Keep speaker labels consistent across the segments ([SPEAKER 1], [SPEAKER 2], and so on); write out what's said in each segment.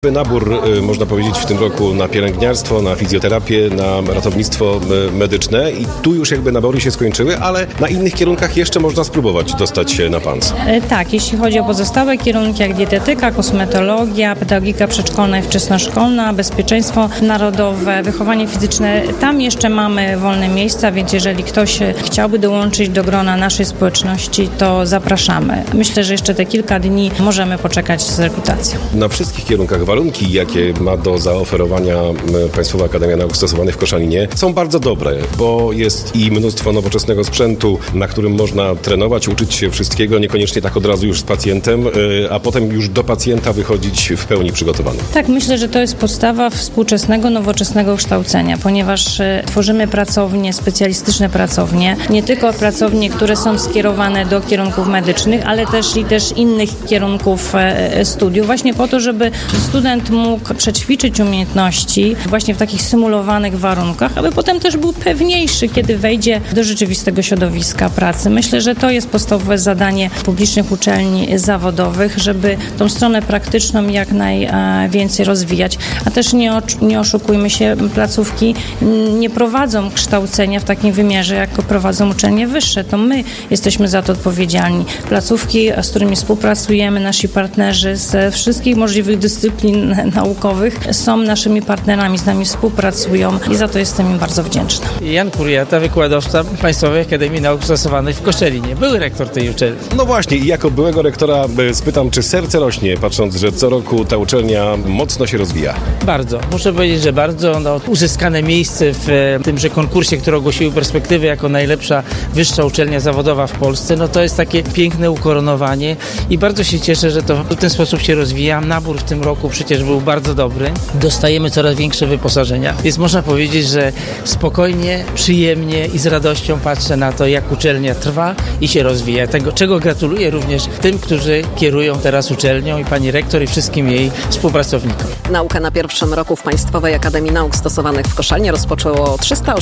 [SPEAKER 1] Nabór, można powiedzieć, w tym roku na pielęgniarstwo, na fizjoterapię, na ratownictwo medyczne i tu już jakby nabory się skończyły, ale na innych kierunkach jeszcze można spróbować dostać się na PANS.
[SPEAKER 2] Tak, jeśli chodzi o pozostałe kierunki jak dietetyka, kosmetologia, pedagogika przedszkolna i wczesnoszkolna, bezpieczeństwo narodowe, wychowanie fizyczne, tam jeszcze mamy wolne miejsca, więc jeżeli ktoś chciałby dołączyć do grona naszej społeczności, to zapraszamy. Myślę, że jeszcze te kilka dni możemy poczekać z rekrutacją.
[SPEAKER 1] Na wszystkich kierunkach warunki, jakie ma do zaoferowania Państwowa Akademia Nauk Stosowanych w Koszalinie, są bardzo dobre, bo jest i mnóstwo nowoczesnego sprzętu, na którym można trenować, uczyć się wszystkiego, niekoniecznie tak od razu już z pacjentem, a potem już do pacjenta wychodzić w pełni przygotowany.
[SPEAKER 2] Tak, myślę, że to jest podstawa współczesnego, nowoczesnego kształcenia, ponieważ tworzymy pracownie, specjalistyczne pracownie, nie tylko pracownie, które są skierowane do kierunków medycznych, ale też innych kierunków studiów, właśnie po to, żeby student mógł przećwiczyć umiejętności właśnie w takich symulowanych warunkach, aby potem też był pewniejszy, kiedy wejdzie do rzeczywistego środowiska pracy. Myślę, że to jest podstawowe zadanie publicznych uczelni zawodowych, żeby tą stronę praktyczną jak najwięcej rozwijać. A też nie oszukujmy się, placówki nie prowadzą kształcenia w takim wymiarze, jak prowadzą uczelnie wyższe. To my jesteśmy za to odpowiedzialni. Placówki, z którymi współpracujemy, nasi partnerzy z wszystkich możliwych dyscyplin naukowych są naszymi partnerami, z nami współpracują i za to jestem im bardzo wdzięczna.
[SPEAKER 3] Jan Kuriata, wykładowca Państwowej Akademii Nauk Stosowanych w Koszalinie. Były rektor tej uczelni.
[SPEAKER 1] No właśnie, i jako byłego rektora spytam, czy serce rośnie, patrząc, że co roku ta uczelnia mocno się rozwija?
[SPEAKER 3] Bardzo. Muszę powiedzieć, że bardzo. Uzyskane miejsce w tymże konkursie, który ogłosiły Perspektywy jako najlepsza wyższa uczelnia zawodowa w Polsce, to jest takie piękne ukoronowanie i bardzo się cieszę, że to w ten sposób się rozwija. Nabór w tym roku przecież był bardzo dobry. Dostajemy coraz większe wyposażenia, więc można powiedzieć, że spokojnie, przyjemnie i z radością patrzę na to, jak uczelnia trwa i się rozwija. Tego, czego gratuluję również tym, którzy kierują teraz uczelnią i pani rektor i wszystkim jej współpracownikom.
[SPEAKER 4] Naukę na pierwszym roku w Państwowej Akademii Nauk Stosowanych w Koszalinie rozpoczęło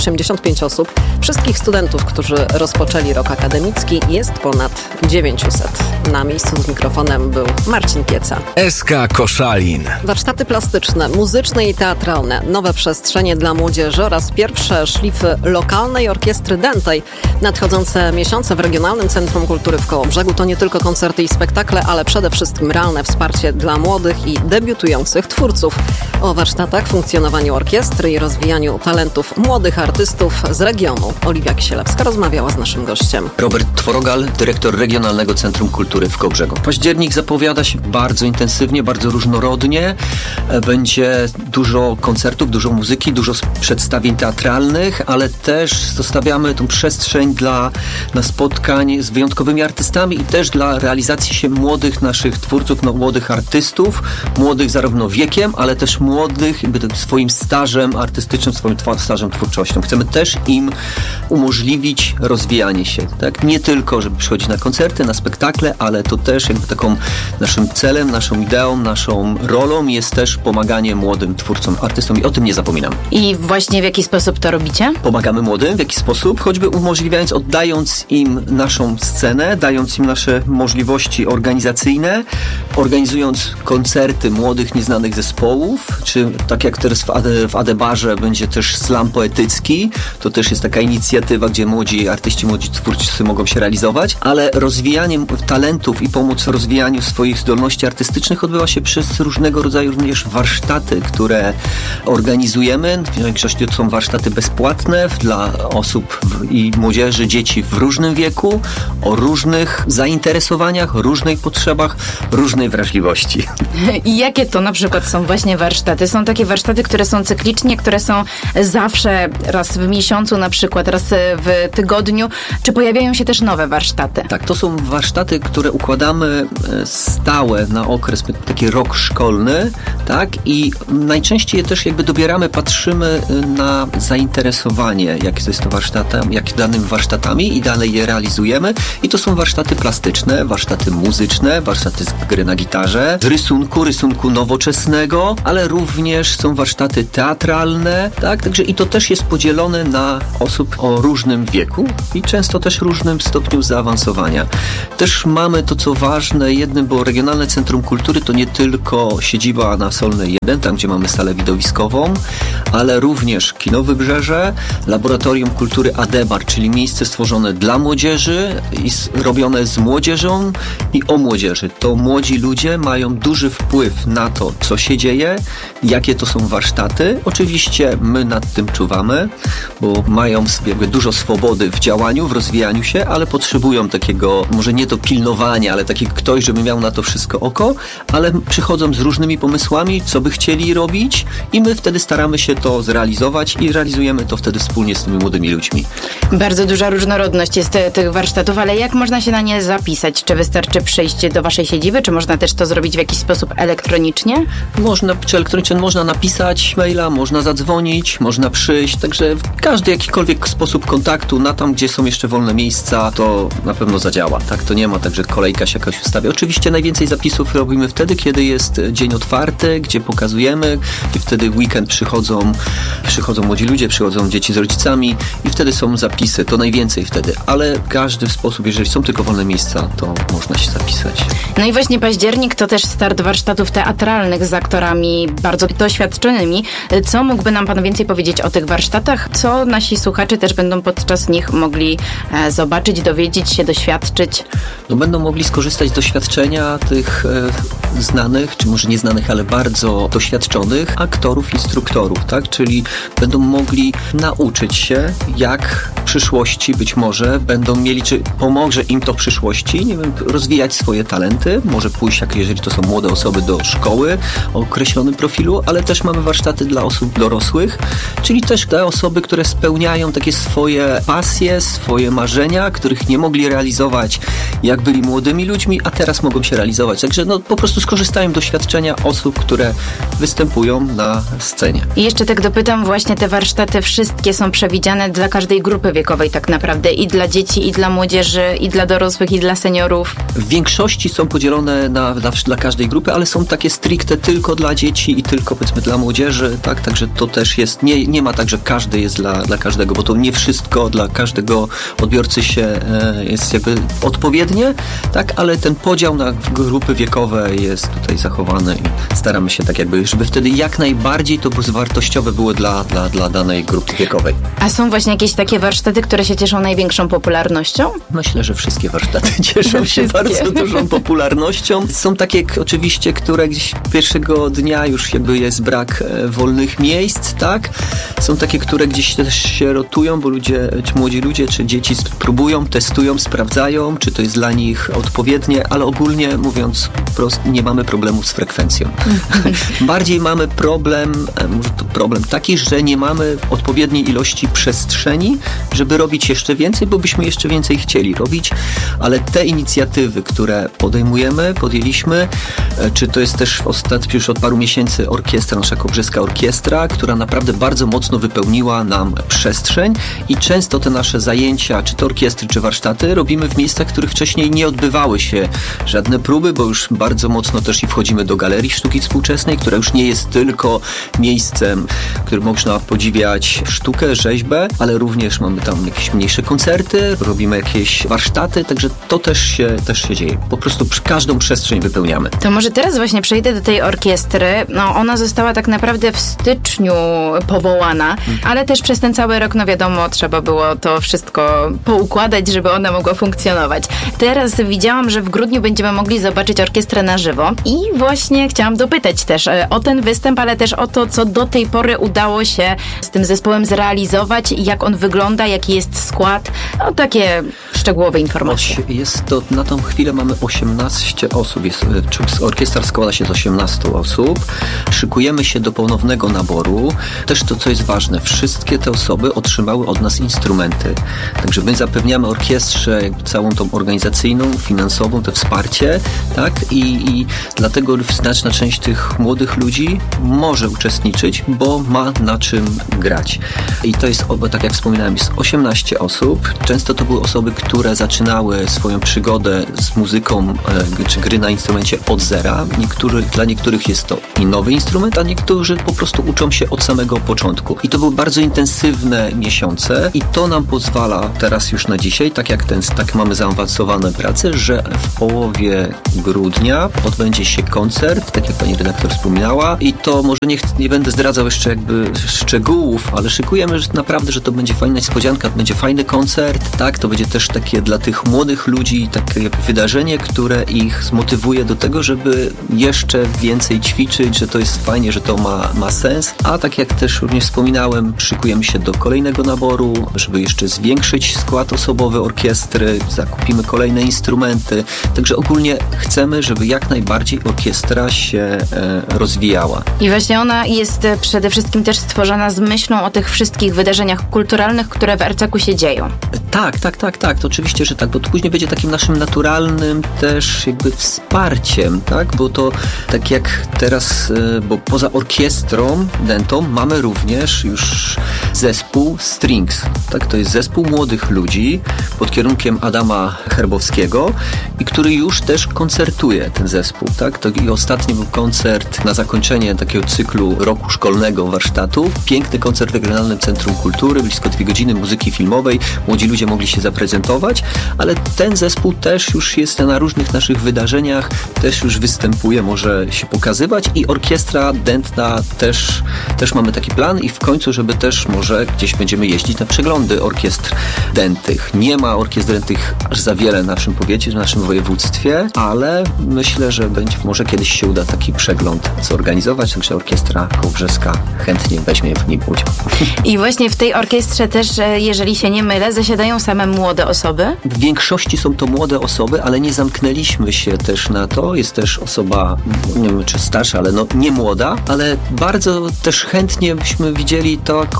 [SPEAKER 4] 385 osób. Wszystkich studentów, którzy rozpoczęli rok akademicki, jest ponad 900. Na miejscu z mikrofonem był Marcin Pieca.
[SPEAKER 5] SK Koszalin.
[SPEAKER 4] Warsztaty plastyczne, muzyczne i teatralne, nowe przestrzenie dla młodzieży oraz pierwsze szlify lokalnej orkiestry dętej. Nadchodzące miesiące w Regionalnym Centrum Kultury w Kołobrzegu to nie tylko koncerty i spektakle, ale przede wszystkim realne wsparcie dla młodych i debiutujących twórców. O warsztatach, funkcjonowaniu orkiestry i rozwijaniu talentów młodych artystów z regionu Oliwia Kisielewska rozmawiała z naszym gościem.
[SPEAKER 6] Robert Tworogal, dyrektor Regionalnego Centrum Kultury w Kołobrzegu. Październik zapowiada się bardzo intensywnie, bardzo różnorodnie. Będzie dużo koncertów, dużo muzyki, dużo przedstawień teatralnych, ale też zostawiamy tą przestrzeń na spotkań z wyjątkowymi artystami i też dla realizacji się młodych naszych twórców, młodych artystów, młodych zarówno wiekiem, ale też młodych swoim stażem artystycznym, swoim stażem twórczością. Chcemy też im umożliwić rozwijanie się, tak? Nie tylko, żeby przychodzić na koncerty, na spektakle, ale to też jakby taką naszym celem, naszą ideą, naszą rolą jest też pomaganie młodym twórcom, artystom i o tym nie zapominam.
[SPEAKER 7] I właśnie w jaki sposób to robicie?
[SPEAKER 6] Pomagamy młodym, w jaki sposób? Choćby umożliwiając, oddając im naszą scenę, dając im nasze możliwości organizacyjne, organizując koncerty młodych, nieznanych zespołów, czy tak jak teraz w Adebarze będzie też slam poetycki, to też jest taka inicjatywa, gdzie młodzi artyści, młodzi twórcy mogą się realizować, ale rozwijanie talentów i pomoc w rozwijaniu swoich zdolności artystycznych odbywa się przez różnego rodzaju również warsztaty, które organizujemy. W większości to są warsztaty bezpłatne dla osób i młodzieży, dzieci w różnym wieku, o różnych zainteresowaniach, różnych potrzebach, różnej wrażliwości.
[SPEAKER 7] I jakie to na przykład są właśnie warsztaty? Są takie warsztaty, które są cyklicznie, które są zawsze raz w miesiącu, na przykład raz w tygodniu. Czy pojawiają się też nowe warsztaty?
[SPEAKER 6] Tak, to są warsztaty, które układamy stałe na okres, taki rok szkolny, tak? I najczęściej je też jakby dobieramy, patrzymy na zainteresowanie, jakie to jest to warsztatem, jak danym warsztatami i dalej je realizujemy. I to są warsztaty plastyczne, warsztaty muzyczne, warsztaty z gry na gitarze, z rysunku nowoczesnego, ale również są warsztaty teatralne, tak? Także i to też jest podzielone na osób o różnym wieku i często też różnym stopniu zaawansowania. Też mamy to, co ważne, bo Regionalne Centrum Kultury to nie tylko siedziba na Solny 1, tam gdzie mamy salę widowiskową, ale również Kino Wybrzeże, Laboratorium Kultury Adebar, czyli miejsce stworzone dla młodzieży i robione z młodzieżą i o młodzieży. To młodzi ludzie mają duży wpływ na to, co się dzieje, jakie to są warsztaty. Oczywiście my nad tym czuwamy, bo mają jakby dużo swobody w działaniu, w rozwijaniu się, ale potrzebują takiego, może nie do pilnowania, ale taki ktoś, żeby miał na to wszystko oko, ale przychodzą z różnymi pomysłami, co by chcieli robić i my wtedy staramy się to zrealizować i realizujemy to wtedy wspólnie z tymi młodymi ludźmi.
[SPEAKER 7] Bardzo duża różnorodność jest tych warsztatów, ale jak można się na nie zapisać? Czy wystarczy przyjść do waszej siedziby, czy można też to zrobić w jakiś sposób elektronicznie?
[SPEAKER 6] Można, czy elektronicznie można napisać maila, można zadzwonić, można przyjść, także każdy jakikolwiek sposób kontaktu na tam, gdzie są jeszcze wolne miejsca, to na pewno zadziała, tak? To nie ma tak, że kolejka się jakoś ustawia. Oczywiście najwięcej zapisów robimy wtedy, kiedy jest dzień otwarty, gdzie pokazujemy i wtedy w weekend przychodzą młodzi ludzie, przychodzą dzieci z rodzicami i wtedy są zapisy, to najwięcej wtedy, ale każdy w sposób, jeżeli są tylko wolne miejsca, to można się zapisać.
[SPEAKER 7] No i właśnie październik to też start warsztatów teatralnych z aktorami bardzo doświadczonymi. Co mógłby nam pan więcej powiedzieć o tych warsztatach? Co nasi słuchacze też będą podczas nich mogli zobaczyć, dowiedzieć się, doświadczyć?
[SPEAKER 6] No będą mogli skorzystać z doświadczenia tych znanych, czy może nieznanych, ale bardzo doświadczonych aktorów, instruktorów, tak? Czyli będą mogli nauczyć się, jak w przyszłości być może będą mieli, czy pomoże im to w przyszłości, nie wiem, rozwijać swoje talenty, może pójść, jeżeli to są młode osoby, do szkoły o określonym profilu, ale też mamy warsztaty dla osób dorosłych, czyli też dla osoby, które spełniają takie swoje pasje, swoje marzenia, których nie mogli realizować, jak byli młodymi ludźmi, a teraz mogą się realizować. Także no, po prostu skorzystają z doświadczenia osób, które występują na scenie.
[SPEAKER 7] I jeszcze tak dopytam, właśnie te warsztaty wszystkie są przewidziane dla każdej grupy wiekowej tak naprawdę, i dla dzieci, i dla młodzieży, i dla dorosłych, i dla seniorów.
[SPEAKER 6] W większości są podzielone dla każdej grupy, ale są takie stricte tylko dla dzieci i tylko, powiedzmy, dla młodzieży, tak? Także to też jest, nie ma tak, że każdy jest dla każdego, bo to nie wszystko dla każdego odbiorcy jest jakby odpowiednie, tak? Ale ten podział na grupy wiekowe jest tutaj zachowany i staramy się tak jakby, żeby wtedy jak najbardziej to wartościowe było dla danej grupy wiekowej.
[SPEAKER 7] A są właśnie jakieś takie warsztaty, które się cieszą największą popularnością?
[SPEAKER 6] Myślę, że wszystkie warsztaty cieszą się bardzo dużą popularnością. Są takie oczywiście, które gdzieś pierwszego dnia już jakby jest brak wolnych miejsc, tak? Są takie, które gdzieś też się rotują, bo czy młodzi ludzie, czy dzieci próbują, testują, sprawdzają, czy to jest dla nich odpowiednie, ale ogólnie mówiąc prosto, nie mamy problemu z frekwencją. Bardziej mamy problem taki, że nie mamy odpowiedniej ilości przestrzeni, żeby robić jeszcze więcej, bo byśmy jeszcze więcej chcieli robić, ale te inicjatywy, które podjęliśmy, czy to jest też już od paru miesięcy nasza Kołbrzeska Orkiestra, która naprawdę bardzo mocno wypełniła nam przestrzeń i często te nasze zajęcia, czy to orkiestry, czy warsztaty robimy w miejscach, w których wcześniej nie odbywały się żadne próby, bo już bardzo mocno też i wchodzimy do Galerii Sztuki Współczesnej, która już nie jest tylko miejscem, w którym można podziwiać sztukę, rzeźbę, ale również mamy tam jakieś mniejsze koncerty, robimy jakieś warsztaty, także to też się dzieje. Po prostu każdą przestrzeń wypełniamy.
[SPEAKER 7] To może teraz właśnie przejdę do tej orkiestry. No, ona została tak naprawdę w styczniu powołana, ale też przez ten cały rok, no wiadomo, trzeba było to wszystko poukładać, żeby ona mogła funkcjonować. Teraz widziałam, że w grudniu będziemy mogli zobaczyć orkiestrę na żywo i właśnie chciałam dopytać też o ten występ, ale też o to, co do tej pory udało się z tym zespołem zrealizować, jak on wygląda, jaki jest skład, no takie szczegółowe informacje.
[SPEAKER 6] Jest to, na tą chwilę mamy 18 osób, orkiestra składa się z 18 osób, szykujemy się do ponownego naboru, też to, co jest ważne, wszystkie te osoby otrzymały od nas instrumenty, także my zapewniamy orkiestrze całą tą organizacyjną, finansową, to wsparcie, tak, i dlatego znaczna część tych młodych ludzi może uczestniczyć, bo ma na czym grać. I to jest, tak jak wspominałem, jest 18 osób. Często to były osoby, które zaczynały swoją przygodę z muzyką czy gry na instrumencie od zera. Dla niektórych jest to i nowy instrument, instrument, a niektórzy po prostu uczą się od samego początku. I to były bardzo intensywne miesiące i to nam pozwala teraz już na dzisiaj, tak mamy zaawansowane prace, że w połowie grudnia odbędzie się koncert, tak jak pani redaktor wspominała, i to może nie będę zdradzał jeszcze jakby szczegółów, ale szykujemy, że naprawdę, że to będzie fajna niespodzianka, to będzie fajny koncert, tak, to będzie też takie dla tych młodych ludzi takie wydarzenie, które ich zmotywuje do tego, żeby jeszcze więcej ćwiczyć, że to jest fajnie, że to ma sens, a tak jak też również wspominałem, szykujemy się do kolejnego naboru, żeby jeszcze zwiększyć skład osobowy orkiestry, zakupimy kolejne instrumenty, także ogólnie chcemy, żeby jak najbardziej orkiestra się rozwijała.
[SPEAKER 7] I właśnie ona jest przede wszystkim też stworzona z myślą o tych wszystkich wydarzeniach kulturalnych, które w Erceku się dzieją.
[SPEAKER 6] Tak, to oczywiście, że tak, bo to później będzie takim naszym naturalnym też jakby wsparciem, tak, bo to tak jak teraz, bo poza orkiestrą dentą mamy również już zespół Strings, tak, to jest zespół młodych ludzi pod kierunkiem Adama Herbowskiego i który już też koncertuje ten zespół, tak, to i ostatni był koncert na zakończenie takiego cyklu roku szkolnego warsztatów, piękny koncert w Regionalnym Centrum Kultury, blisko 2 godziny muzyki filmowej, młodzi ludzie mogli się zaprezentować, ale ten zespół też już jest na różnych naszych wydarzeniach, też już występuje, może się pokazywać i orkiestra dętna też mamy taki plan i w końcu, żeby też może gdzieś będziemy jeździć na przeglądy orkiestr dętych. Nie ma orkiestr dętych aż za wiele w naszym powiecie, w naszym województwie, ale myślę, że może kiedyś się uda taki przegląd zorganizować, także orkiestra kołobrzeska chętnie weźmie w nim udział.
[SPEAKER 7] I właśnie w tej orkiestrze też, jeżeli się nie mylę, zasiadają same młode osoby?
[SPEAKER 6] W większości są to młode osoby, ale nie zamknęliśmy się też na to. Jest też osoba, nie wiem czy starsza, ale nie młoda, ale bardzo też chętnie byśmy widzieli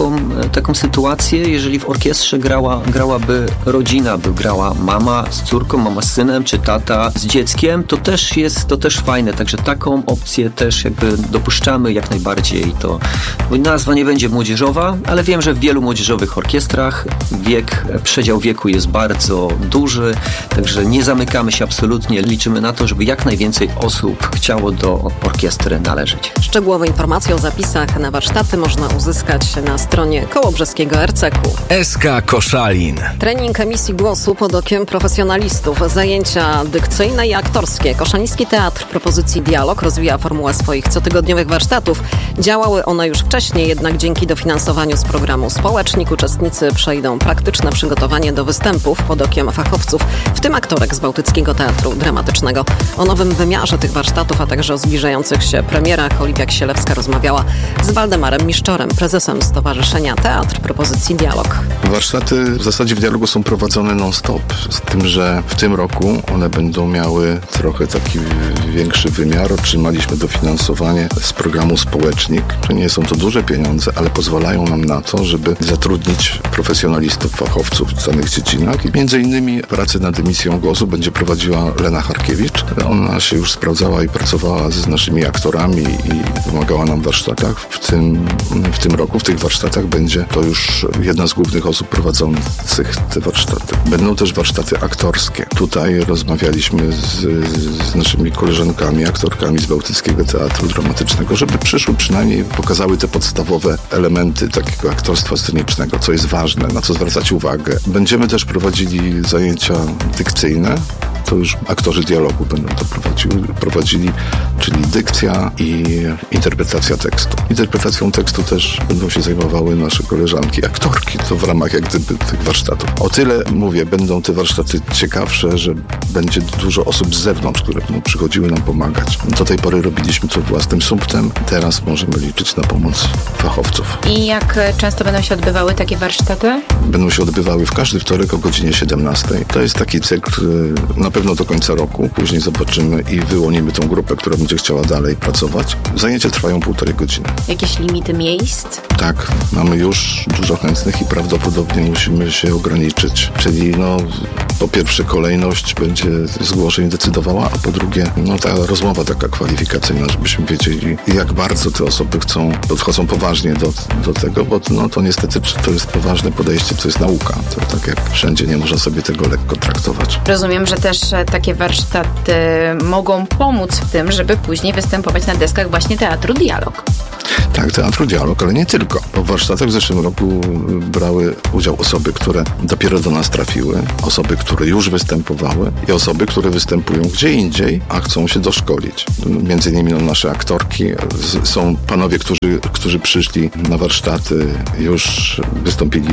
[SPEAKER 6] taką sytuację, jeżeli w orkiestrze grałaby rodzina, by grała mama z córką, mama z synem, czy tata z dzieckiem, to też fajne, także taką opcję też jakby dopuszczamy jak najbardziej. Bo nazwa nie będzie młodzieżowa, ale wiem, że w wielu młodzieżowych orkiestrach przedział wieku jest bardzo duży, także nie zamykamy się absolutnie, liczymy na to, żeby jak najwięcej osób chciało do orkiestry należeć.
[SPEAKER 4] Szczegółowe informacje o zapisach na warsztaty można uzyskać na stronie kołobrzeskiego Erceku.
[SPEAKER 5] SK Koszalin.
[SPEAKER 4] Trening emisji głosu pod okiem profesjonalistów, zajęcia dykcyjne i aktorskie. Koszaliński Teatr Propozycji Dialog rozwija formułę swoich cotygodniowych warsztatów. Działały one już wcześniej, jednak dzięki dofinansowaniu z programu Społecznik uczestnicy przejdą praktyczne przygotowanie do występów pod okiem fachowców, w tym aktorek z Bałtyckiego Teatru Dramatycznego. O nowym wymiarze tych warsztatów, a także o zbliżających się premierach Oliwia Kisielewska rozmawiała z Waldemarem Miszczorem, prezesem Stowarzyszenia Teatr Propozycji Dialog.
[SPEAKER 8] Warsztaty w zasadzie w dialogu są prowadzone non-stop, z tym, że w tym roku one będą miały trochę taki większy wymiar. Otrzymaliśmy dofinansowanie z programu Społecznik. Nie są to duże pieniądze, ale pozwalają nam na to, żeby zatrudnić profesjonalistów, fachowców w danych dziedzinach i między innymi pracę nad emisją głosu będzie prowadziła Lena Harkiewicz. Ona się już sprawdzała i pracowała z naszymi aktorami i pomagała nam w warsztatach. W tym roku w tych warsztatach będzie to już jedna z głównych osób prowadzących te warsztaty. Będą też warsztaty aktorskie. Tutaj rozmawialiśmy z naszymi koleżankami, aktorkami z Bałtyckiego Teatru Dramatycznego, żeby przyszły przynajmniej pokazały te podstawowe elementy takiego aktorstwa scenicznego, co jest ważne, na co zwracać uwagę. Będziemy też prowadzili zajęcia dykcyjne. To już aktorzy dialogu będą to prowadzili, czyli dykcja i interpretacja tekstu. Interpretacją tekstu też będą się zajmowały nasze koleżanki, aktorki, to w ramach jak gdyby tych warsztatów. O tyle, mówię, będą te warsztaty ciekawsze, że będzie dużo osób z zewnątrz, które będą przychodziły nam pomagać. Do tej pory robiliśmy to własnym sumptem, teraz możemy liczyć na pomoc fachowców.
[SPEAKER 7] I jak często będą się odbywały takie warsztaty?
[SPEAKER 8] Będą się odbywały w każdy wtorek o godzinie 17. To jest taki cykl na pewno do końca roku. Później zobaczymy i wyłonimy tą grupę, która będzie chciała dalej pracować. Zajęcia trwają 1,5 godziny.
[SPEAKER 7] Jakieś limity miejsc?
[SPEAKER 8] Tak, mamy już dużo chętnych i prawdopodobnie musimy się ograniczyć. Czyli po pierwsze kolejność będzie zgłoszeń decydowała, a po drugie ta rozmowa taka kwalifikacyjna, żebyśmy wiedzieli, jak bardzo te osoby podchodzą poważnie do tego, bo to niestety to jest poważne podejście, to jest nauka. To tak jak wszędzie nie można sobie tego lekko traktować.
[SPEAKER 7] Rozumiem, że też że takie warsztaty mogą pomóc w tym, żeby później występować na deskach właśnie Teatru Dialog.
[SPEAKER 8] Tak, Teatru Dialog, ale nie tylko. Bo w warsztatach w zeszłym roku brały udział osoby, które dopiero do nas trafiły, osoby, które już występowały i osoby, które występują gdzie indziej, a chcą się doszkolić. Między innymi nasze aktorki, są panowie, którzy przyszli na warsztaty, już wystąpili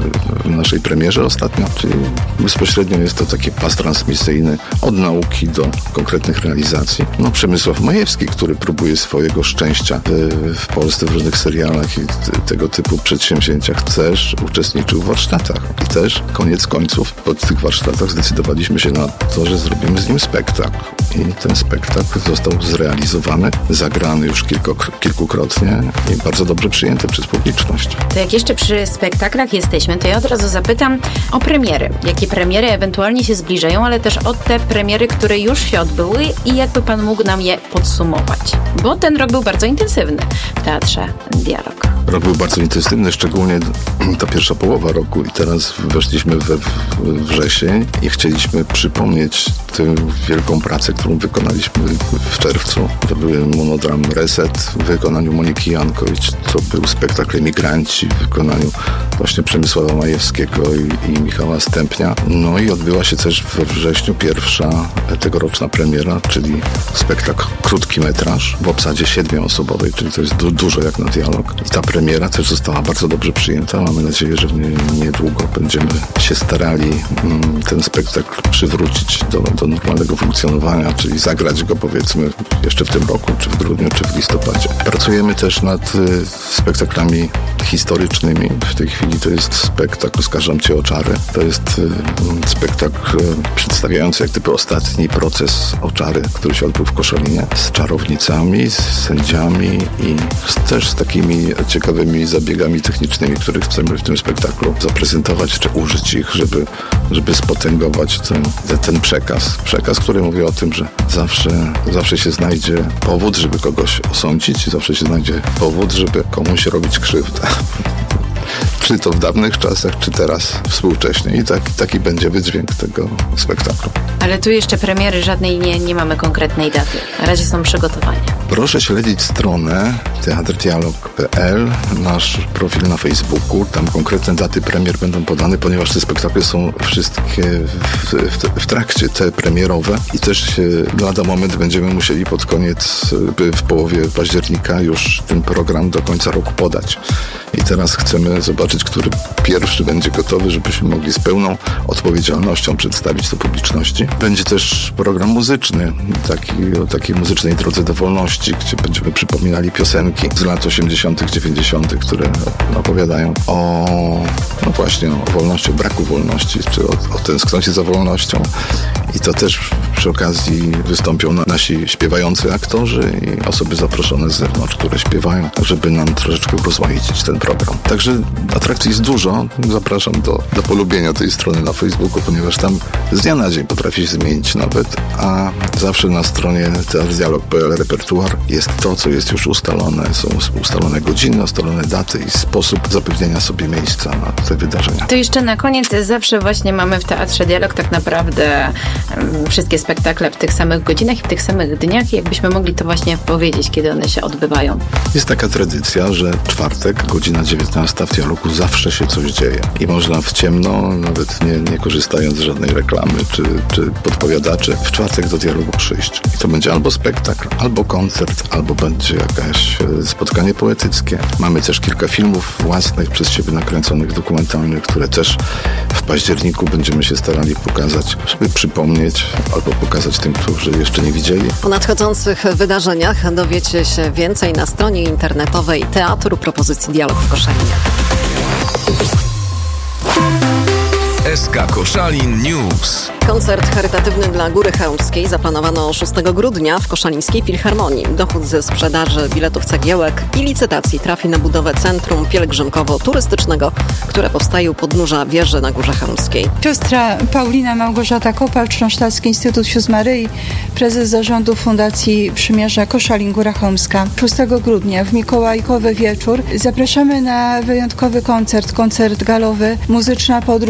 [SPEAKER 8] w naszej premierze ostatnio, czyli bezpośrednio jest to taki pas transmisyjny od nauki do konkretnych realizacji. Przemysław Majewski, który próbuje swojego szczęścia w Polsce w różnych serialach i tego typu przedsięwzięciach, też uczestniczył w warsztatach. I też koniec końców po tych warsztatach zdecydowaliśmy się na to, że zrobimy z nim spektakl. I ten spektakl został zrealizowany, zagrany już kilkukrotnie i bardzo dobrze przyjęty przez publiczność.
[SPEAKER 7] To jak jeszcze przy spektaklach jesteśmy, to ja od razu zapytam o premiery. Jakie premiery ewentualnie się zbliżają, ale też o te premiery, które już się odbyły i jakby pan mógł nam je podsumować. Bo ten rok był bardzo intensywny w Teatrze Dialog.
[SPEAKER 8] Rok był bardzo intensywny, szczególnie ta pierwsza połowa roku i teraz weszliśmy we wrzesień i chcieliśmy przypomnieć tę wielką pracę, którą wykonaliśmy w czerwcu. To był monodram Reset w wykonaniu Moniki Jankowicz. To był spektakl Emigranci w wykonaniu właśnie Przemysława Majewskiego i Michała Stępnia. I odbyła się też we wrześniu pierwsza tegoroczna premiera, czyli spektakl krótki metraż w obsadzie 7-osobowej, czyli to jest dużo jak na Dialog. I ta premiera też została bardzo dobrze przyjęta. Mamy nadzieję, że niedługo będziemy się starali ten spektakl przywrócić do normalnego funkcjonowania, czyli zagrać go powiedzmy jeszcze w tym roku, czy w grudniu, czy w listopadzie. Pracujemy też nad spektaklami historycznymi. W tej chwili to jest spektakl Oskarżam Cię o czary. To jest spektakl przedstawiający jak gdyby ostatni proces o czary, który się odbył w Koszalinie, z czarownicami, z sędziami i też z takimi ciekawymi zabiegami technicznymi, które chcemy w tym spektaklu zaprezentować, czy użyć ich, żeby spotęgować ten przekaz. Przekaz, który mówi o tym, że zawsze się znajdzie powód, żeby kogoś osądzić, zawsze się znajdzie powód, żeby komuś robić krzywdę. Czy to w dawnych czasach, czy teraz współcześnie. I taki będzie wydźwięk tego spektaklu.
[SPEAKER 7] Ale tu jeszcze premiery żadnej nie mamy konkretnej daty. Na razie są przygotowania.
[SPEAKER 8] Proszę śledzić stronę teatrdialog.pl, nasz profil na Facebooku. Tam konkretne daty premier będą podane, ponieważ te spektakle są wszystkie w trakcie, te premierowe. I też lada moment będziemy musieli pod koniec, w połowie października już ten program do końca roku podać. I teraz chcemy zobaczyć, który pierwszy będzie gotowy, żebyśmy mogli z pełną odpowiedzialnością przedstawić to publiczności. Będzie też program muzyczny, o takiej muzycznej drodze do wolności, gdzie będziemy przypominali piosenki z lat 80., 90., które opowiadają właśnie o wolności, o braku wolności, czy o tęsknocie za wolnością. I to też przy okazji wystąpią nasi śpiewający aktorzy i osoby zaproszone z zewnątrz, które śpiewają, żeby nam troszeczkę rozmaicić ten program. Także atrakcji jest dużo. Zapraszam do polubienia tej strony na Facebooku, ponieważ tam z dnia na dzień potrafi się zmienić nawet, a zawsze na stronie teatrdialog.pl repertuar jest to, co jest już ustalone. Są ustalone godziny, ustalone daty i sposób zapewnienia sobie miejsca na te wydarzenia.
[SPEAKER 7] To jeszcze na koniec zawsze właśnie mamy w Teatrze Dialog tak naprawdę wszystkie spektakle w tych samych godzinach i w tych samych dniach. Jakbyśmy mogli to właśnie powiedzieć, kiedy one się odbywają.
[SPEAKER 8] Jest taka tradycja, że czwartek, godzina 19 w Dialogu zawsze się coś dzieje. I można w ciemno, nawet nie korzystając z żadnej reklamy czy podpowiadaczy, w czwartek do Dialogu przyjść. I to będzie albo spektakl, albo koncert, albo będzie jakieś spotkanie poetyckie. Mamy też kilka filmów własnych, przez siebie nakręconych, dokumentalnych, które też w październiku będziemy się starali pokazać, żeby przypomnieć albo pokazać tym, którzy jeszcze nie widzieli.
[SPEAKER 4] O nadchodzących wydarzeniach dowiecie się więcej na stronie internetowej Teatru Propozycji Dialog w Koszalinie.
[SPEAKER 5] SK Koszalin News.
[SPEAKER 4] Koncert charytatywny dla Góry Chełmskiej zaplanowano 6 grudnia w Koszalińskiej Filharmonii. Dochód ze sprzedaży biletów cegiełek i licytacji trafi na budowę Centrum Pielgrzymkowo-Turystycznego, które powstaje u podnóża wieży na Górze Chełmskiej.
[SPEAKER 9] Siostra Paulina Małgorzata Kopacz, Kronsztacki Instytut Sióstr Maryi, prezes zarządu Fundacji Przymierza Koszalin Góra Chełmska. 6 grudnia w mikołajkowy wieczór zapraszamy na wyjątkowy koncert galowy, muzyczna podróż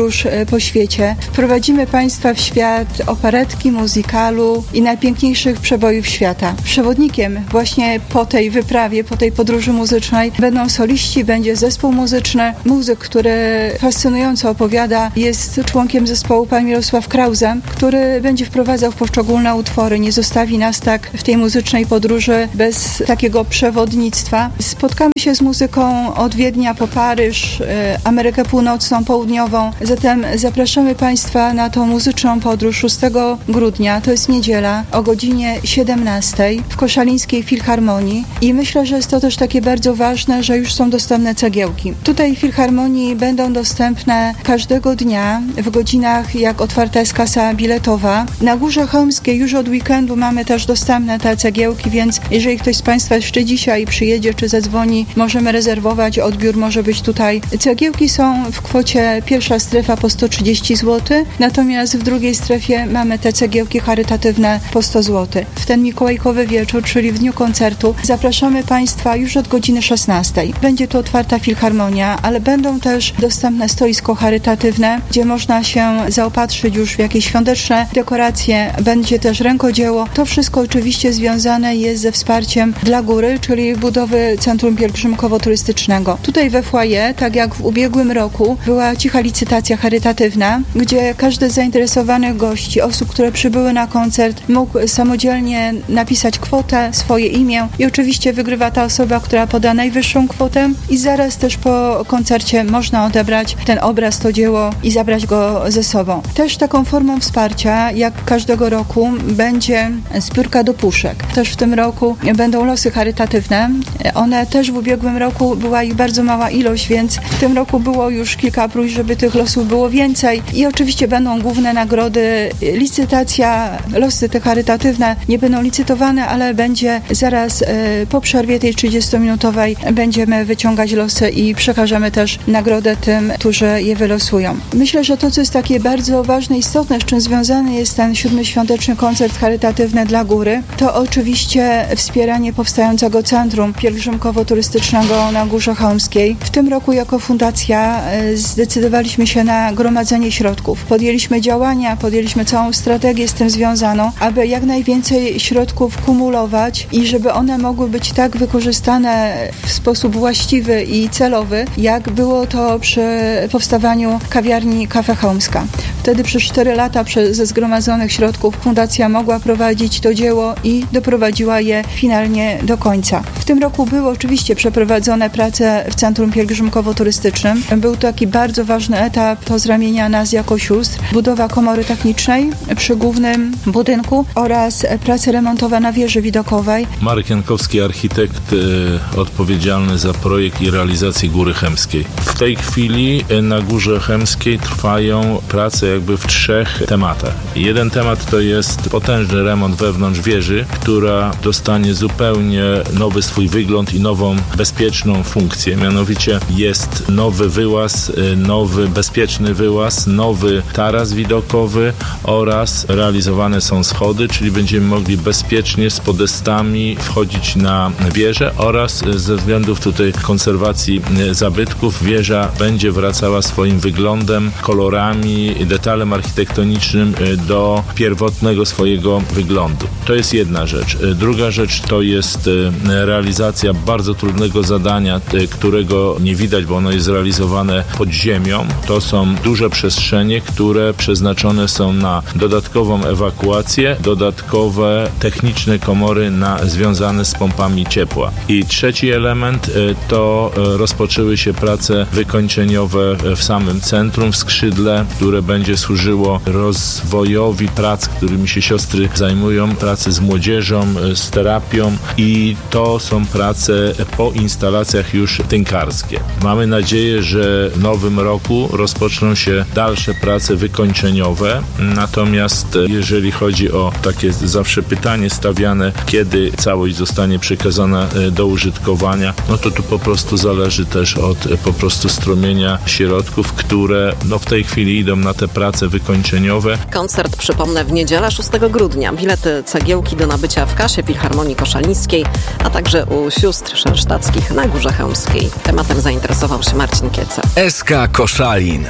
[SPEAKER 9] po świecie. Wprowadzimy Państwa w świat operetki, muzykalu i najpiękniejszych przebojów świata. Przewodnikiem właśnie po tej wyprawie, po tej podróży muzycznej będą soliści, będzie zespół muzyczny. Muzyk, który fascynująco opowiada, jest członkiem zespołu pan Mirosław Krause, który będzie wprowadzał w poszczególne utwory. Nie zostawi nas tak w tej muzycznej podróży bez takiego przewodnictwa. Spotkamy się z muzyką od Wiednia po Paryż, Amerykę Północną, Południową. Zatem zapraszamy Państwa na tą muzyczną podróż 6 grudnia, to jest niedziela, o godzinie 17 w Koszalińskiej Filharmonii i myślę, że jest to też takie bardzo ważne, że już są dostępne cegiełki. Tutaj w Filharmonii będą dostępne każdego dnia w godzinach, jak otwarta jest kasa biletowa. Na Górze Chełmskiej już od weekendu mamy też dostępne te cegiełki, więc jeżeli ktoś z Państwa jeszcze dzisiaj przyjedzie czy zadzwoni, możemy rezerwować, odbiór może być tutaj. Cegiełki są w kwocie, pierwsza strefa po 130 zł, natomiast w drugiej strefie mamy te cegiełki charytatywne po 100 zł. W ten mikołajkowy wieczór, czyli w dniu koncertu, zapraszamy Państwa już od godziny 16. Będzie to otwarta filharmonia, ale będą też dostępne stoisko charytatywne, gdzie można się zaopatrzyć już w jakieś świąteczne dekoracje, będzie też rękodzieło. To wszystko oczywiście związane jest ze wsparciem dla góry, czyli budowy Centrum Pielgrzymkowo-Turystycznego. Tutaj we foyer, tak jak w ubiegłym roku, była cicha licytacja charytatywna, gdzie każdy z zainteresowanych gości, osób, które przybyły na koncert, mógł samodzielnie napisać kwotę, swoje imię i oczywiście wygrywa ta osoba, która poda najwyższą kwotę i zaraz też po koncercie można odebrać ten obraz, to dzieło i zabrać go ze sobą. Też taką formą wsparcia, jak każdego roku, będzie zbiórka do puszek. Też w tym roku będą losy charytatywne. One też w ubiegłym roku była ich bardzo mała ilość, więc w tym roku było już kilka próśb, żeby tych losów było więcej i oczywiście będą główne nagrody, licytacja, losy te charytatywne nie będą licytowane, ale będzie zaraz po przerwie tej 30-minutowej będziemy wyciągać losy i przekażemy też nagrodę tym, którzy je wylosują. Myślę, że to, co jest takie bardzo ważne i istotne, z czym związany jest ten 7. świąteczny koncert charytatywny dla góry, to oczywiście wspieranie powstającego Centrum Pielgrzymkowo-Turystycznego na Górze Chełmskiej. W tym roku jako fundacja zdecydowaliśmy się na gromadzenie środków. Podjęliśmy działania, podjęliśmy całą strategię z tym związaną, aby jak najwięcej środków kumulować i żeby one mogły być tak wykorzystane w sposób właściwy i celowy, jak było to przy powstawaniu kawiarni Kafe Chełmska. Wtedy przez 4 lata ze zgromadzonych środków fundacja mogła prowadzić to dzieło i doprowadziła je finalnie do końca. W tym roku były oczywiście przeprowadzone prace w Centrum Pielgrzymkowo-Turystycznym. Był to taki bardzo ważny etap, to z ramienia nas jako sióstr, budowa komory technicznej przy głównym budynku oraz prace remontowe na wieży widokowej.
[SPEAKER 10] Marek Jankowski, architekt odpowiedzialny za projekt i realizację Góry Chełmskiej. W tej chwili na Górze Chełmskiej trwają prace jakby w 3 tematach. Jeden temat to jest potężny remont wewnątrz wieży, która dostanie zupełnie nowy swój wygląd i nową bezpieczną funkcję. Mianowicie jest nowy wyłaz, nowy bezpieczny wyłaz, nowy taras widokowy oraz realizowane są schody, czyli będziemy mogli bezpiecznie z podestami wchodzić na wieżę oraz ze względów tutaj konserwacji zabytków wieża będzie wracała swoim wyglądem, kolorami, detalem architektonicznym do pierwotnego swojego wyglądu. To jest jedna rzecz. Druga rzecz to jest realizacja bardzo trudnego zadania, którego nie widać, bo ono jest realizowane pod ziemią. To są duże przestrzenie, które przeznaczone są na dodatkową ewakuację, dodatkowe techniczne komory związane z pompami ciepła. I trzeci element to rozpoczęły się prace wykończeniowe w samym centrum, w skrzydle, które będzie służyło rozwojowi prac, którymi się siostry zajmują, pracy z młodzieżą, z terapią i to są prace po instalacjach już tynkarskie. Mamy nadzieję, że w nowym roku rozpoczną się dalsze prace wykończeniowe, natomiast jeżeli chodzi o takie zawsze pytanie stawiane, kiedy całość zostanie przekazana do użytkowania, no to tu po prostu zależy też od po prostu strumienia środków, które w tej chwili idą na te prace wykończeniowe.
[SPEAKER 4] Koncert, przypomnę, w niedzielę 6 grudnia. Bilety, cegiełki do nabycia w kasie Filharmonii Koszalińskiej, a także u sióstr szensztackich na Górze Chełmskiej. Tematem zainteresował się Marcin Kieca.
[SPEAKER 5] SK Koszalin.
[SPEAKER 4] Po raz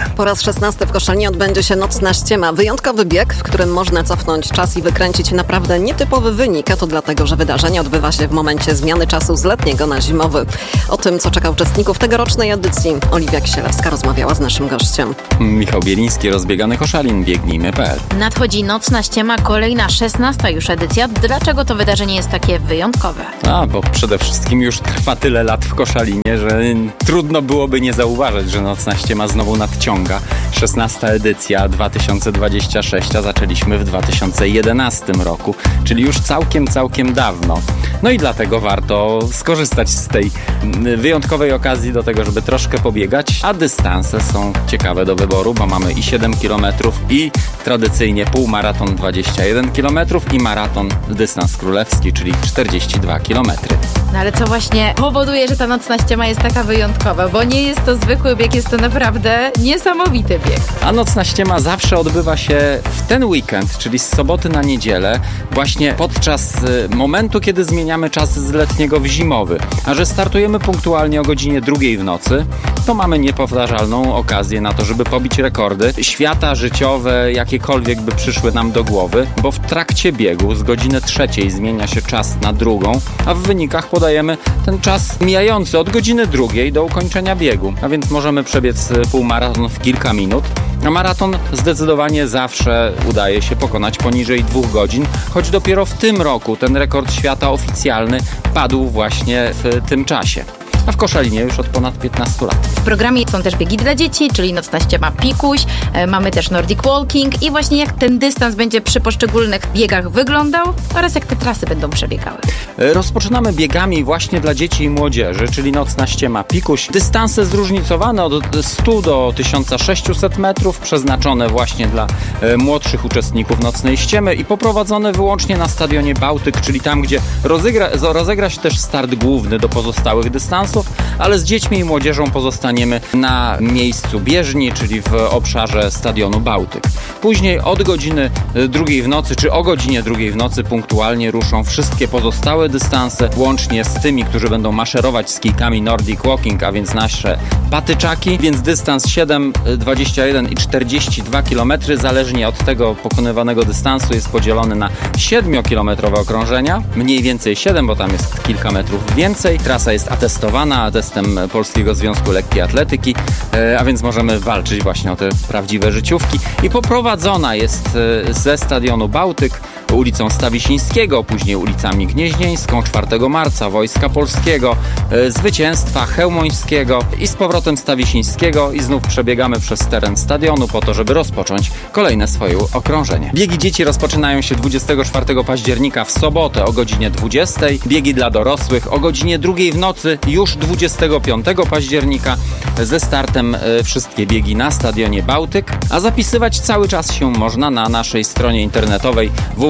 [SPEAKER 4] 16 w Koszalinie odbędzie się Nocna Ściema. Wyjątkowy bieg, w którym można cofnąć czas i wykręcić naprawdę nietypowy wynik, a to dlatego, że wydarzenie odbywa się w momencie zmiany czasu z letniego na zimowy. O tym, co czeka uczestników tegorocznej edycji, Oliwia Kisielewska rozmawiała z naszym gościem.
[SPEAKER 11] Michał Bieliński, Rozbiegany Koszalin, biegnijmy.pl.
[SPEAKER 7] Nadchodzi Nocna Ściema, kolejna 16 już edycja. Dlaczego to wydarzenie jest takie wyjątkowe?
[SPEAKER 11] Bo przede wszystkim już trwa tyle lat w Koszalinie, że trudno byłoby nie zauważyć, że Nocna Ściema znowu nadciąga. 16 edycja 2026, a zaczęliśmy w 2011 roku, czyli już całkiem dawno. No i dlatego warto skorzystać z tej wyjątkowej okazji do tego, żeby troszkę pobiegać, a dystanse są ciekawe do wyboru, bo mamy i 7 km i tradycyjnie półmaraton 21 km i maraton dystans królewski, czyli 42 km.
[SPEAKER 7] No ale co właśnie powoduje, że ta Nocna Ściema jest taka wyjątkowa? Bo nie jest to zwykły bieg, jest to naprawdę niesamowity bieg.
[SPEAKER 11] A Nocna Ściema zawsze odbywa się w ten weekend, czyli z soboty na niedzielę, właśnie podczas momentu, kiedy zmieniamy czas z letniego w zimowy. A że startujemy punktualnie o godzinie 2 w nocy, to mamy niepowtarzalną okazję na to, żeby pobić rekordy świata, życiowe, jakiekolwiek by przyszły nam do głowy, bo w trakcie biegu z godziny 3 zmienia się czas na 2, a w wynikach podajemy ten czas mijający od godziny 2 do ukończenia biegu. A więc możemy przebiec półmaraton w kilka minut, a maraton zdecydowanie zawsze udaje się pokonać poniżej 2 godzin, choć dopiero w tym roku ten rekord świata oficjalny padł właśnie w tym czasie. A w Koszalinie już od ponad 15 lat.
[SPEAKER 7] W programie są też biegi dla dzieci, czyli Nocna Ściema Pikuś, mamy też Nordic Walking i właśnie jak ten dystans będzie przy poszczególnych biegach wyglądał oraz jak te trasy będą przebiegały.
[SPEAKER 11] Rozpoczynamy biegami właśnie dla dzieci i młodzieży, czyli Nocna Ściema Pikuś. Dystanse zróżnicowane od 100 do 1600 metrów, przeznaczone właśnie dla młodszych uczestników Nocnej Ściemy i poprowadzone wyłącznie na stadionie Bałtyk, czyli tam, gdzie rozegra się też start główny do pozostałych dystansów, ale z dziećmi i młodzieżą pozostaniemy na miejscu bieżni, czyli w obszarze stadionu Bałtyk. Później od godziny 2 w nocy, czy o godzinie 2 w nocy punktualnie ruszą wszystkie pozostałe dystanse, łącznie z tymi, którzy będą maszerować z kijkami Nordic Walking, a więc nasze patyczaki, więc dystans 7, 21 i 42 km, zależnie od tego pokonywanego dystansu, jest podzielony na 7-kilometrowe okrążenia, mniej więcej 7, bo tam jest kilka metrów więcej. Trasa jest atestowana testem Polskiego Związku Lekkiej Atletyki, a więc możemy walczyć właśnie o te prawdziwe życiówki. I poprowadzona jest ze stadionu Bałtyk ulicą Stawisińskiego, później ulicami Gnieźnieńską, 4 marca, Wojska Polskiego, Zwycięstwa, Chełmońskiego i z powrotem Stawisińskiego i znów przebiegamy przez teren stadionu po to, żeby rozpocząć kolejne swoje okrążenie. Biegi dzieci rozpoczynają się 24 października w sobotę o godzinie 20. Biegi dla dorosłych o godzinie 2 w nocy już 25 października ze startem wszystkie biegi na stadionie Bałtyk, a zapisywać cały czas się można na naszej stronie internetowej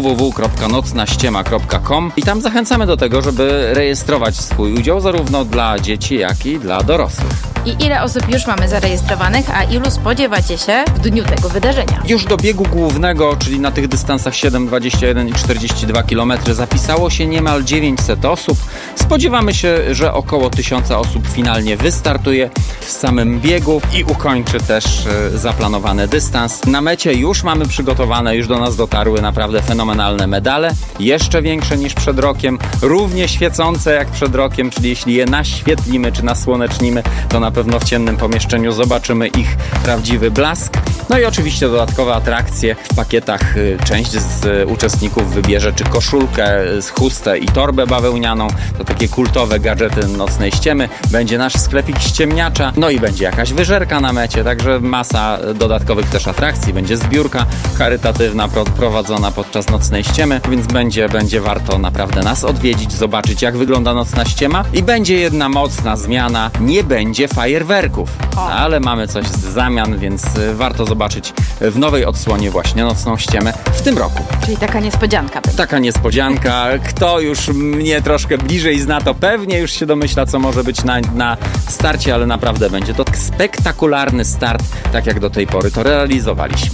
[SPEAKER 11] www.nocnaściema.com i tam zachęcamy do tego, żeby rejestrować swój udział zarówno dla dzieci, jak i dla dorosłych.
[SPEAKER 7] I ile osób już mamy zarejestrowanych, a ilu spodziewacie się w dniu tego wydarzenia?
[SPEAKER 11] Już do biegu głównego, czyli na tych dystansach 7, 21 i 42 km zapisało się niemal 900 osób. Spodziewamy się, że około 1000 osób finalnie wystartuje w samym biegu i ukończy też zaplanowany dystans. Na mecie już mamy przygotowane, już do nas dotarły naprawdę fenomenalne medale, jeszcze większe niż przed rokiem, równie świecące jak przed rokiem, czyli jeśli je naświetlimy czy nasłonecznimy, to na pewno w ciemnym pomieszczeniu zobaczymy ich prawdziwy blask. No i oczywiście dodatkowe atrakcje w pakietach. Część z uczestników wybierze czy koszulkę, chustę i torbę bawełnianą. To takie kultowe gadżety Nocnej Ściemy. Będzie nasz sklepik ściemniacza. No i będzie jakaś wyżerka na mecie. Także masa dodatkowych też atrakcji. Będzie zbiórka charytatywna prowadzona podczas Nocnej Ściemy. Więc będzie warto naprawdę nas odwiedzić, zobaczyć jak wygląda Nocna Ściema. I będzie jedna mocna zmiana. Nie będzie fajerwerków. Ale mamy coś w zamian, więc warto zobaczyć w nowej odsłonie właśnie Nocną Ściemę w tym roku.
[SPEAKER 7] Czyli taka niespodzianka.
[SPEAKER 11] Taka niespodzianka. Kto już mnie troszkę bliżej zna, to pewnie już się domyśla, co może być na starcie, ale naprawdę będzie to spektakularny start, tak jak do tej pory to realizowaliśmy.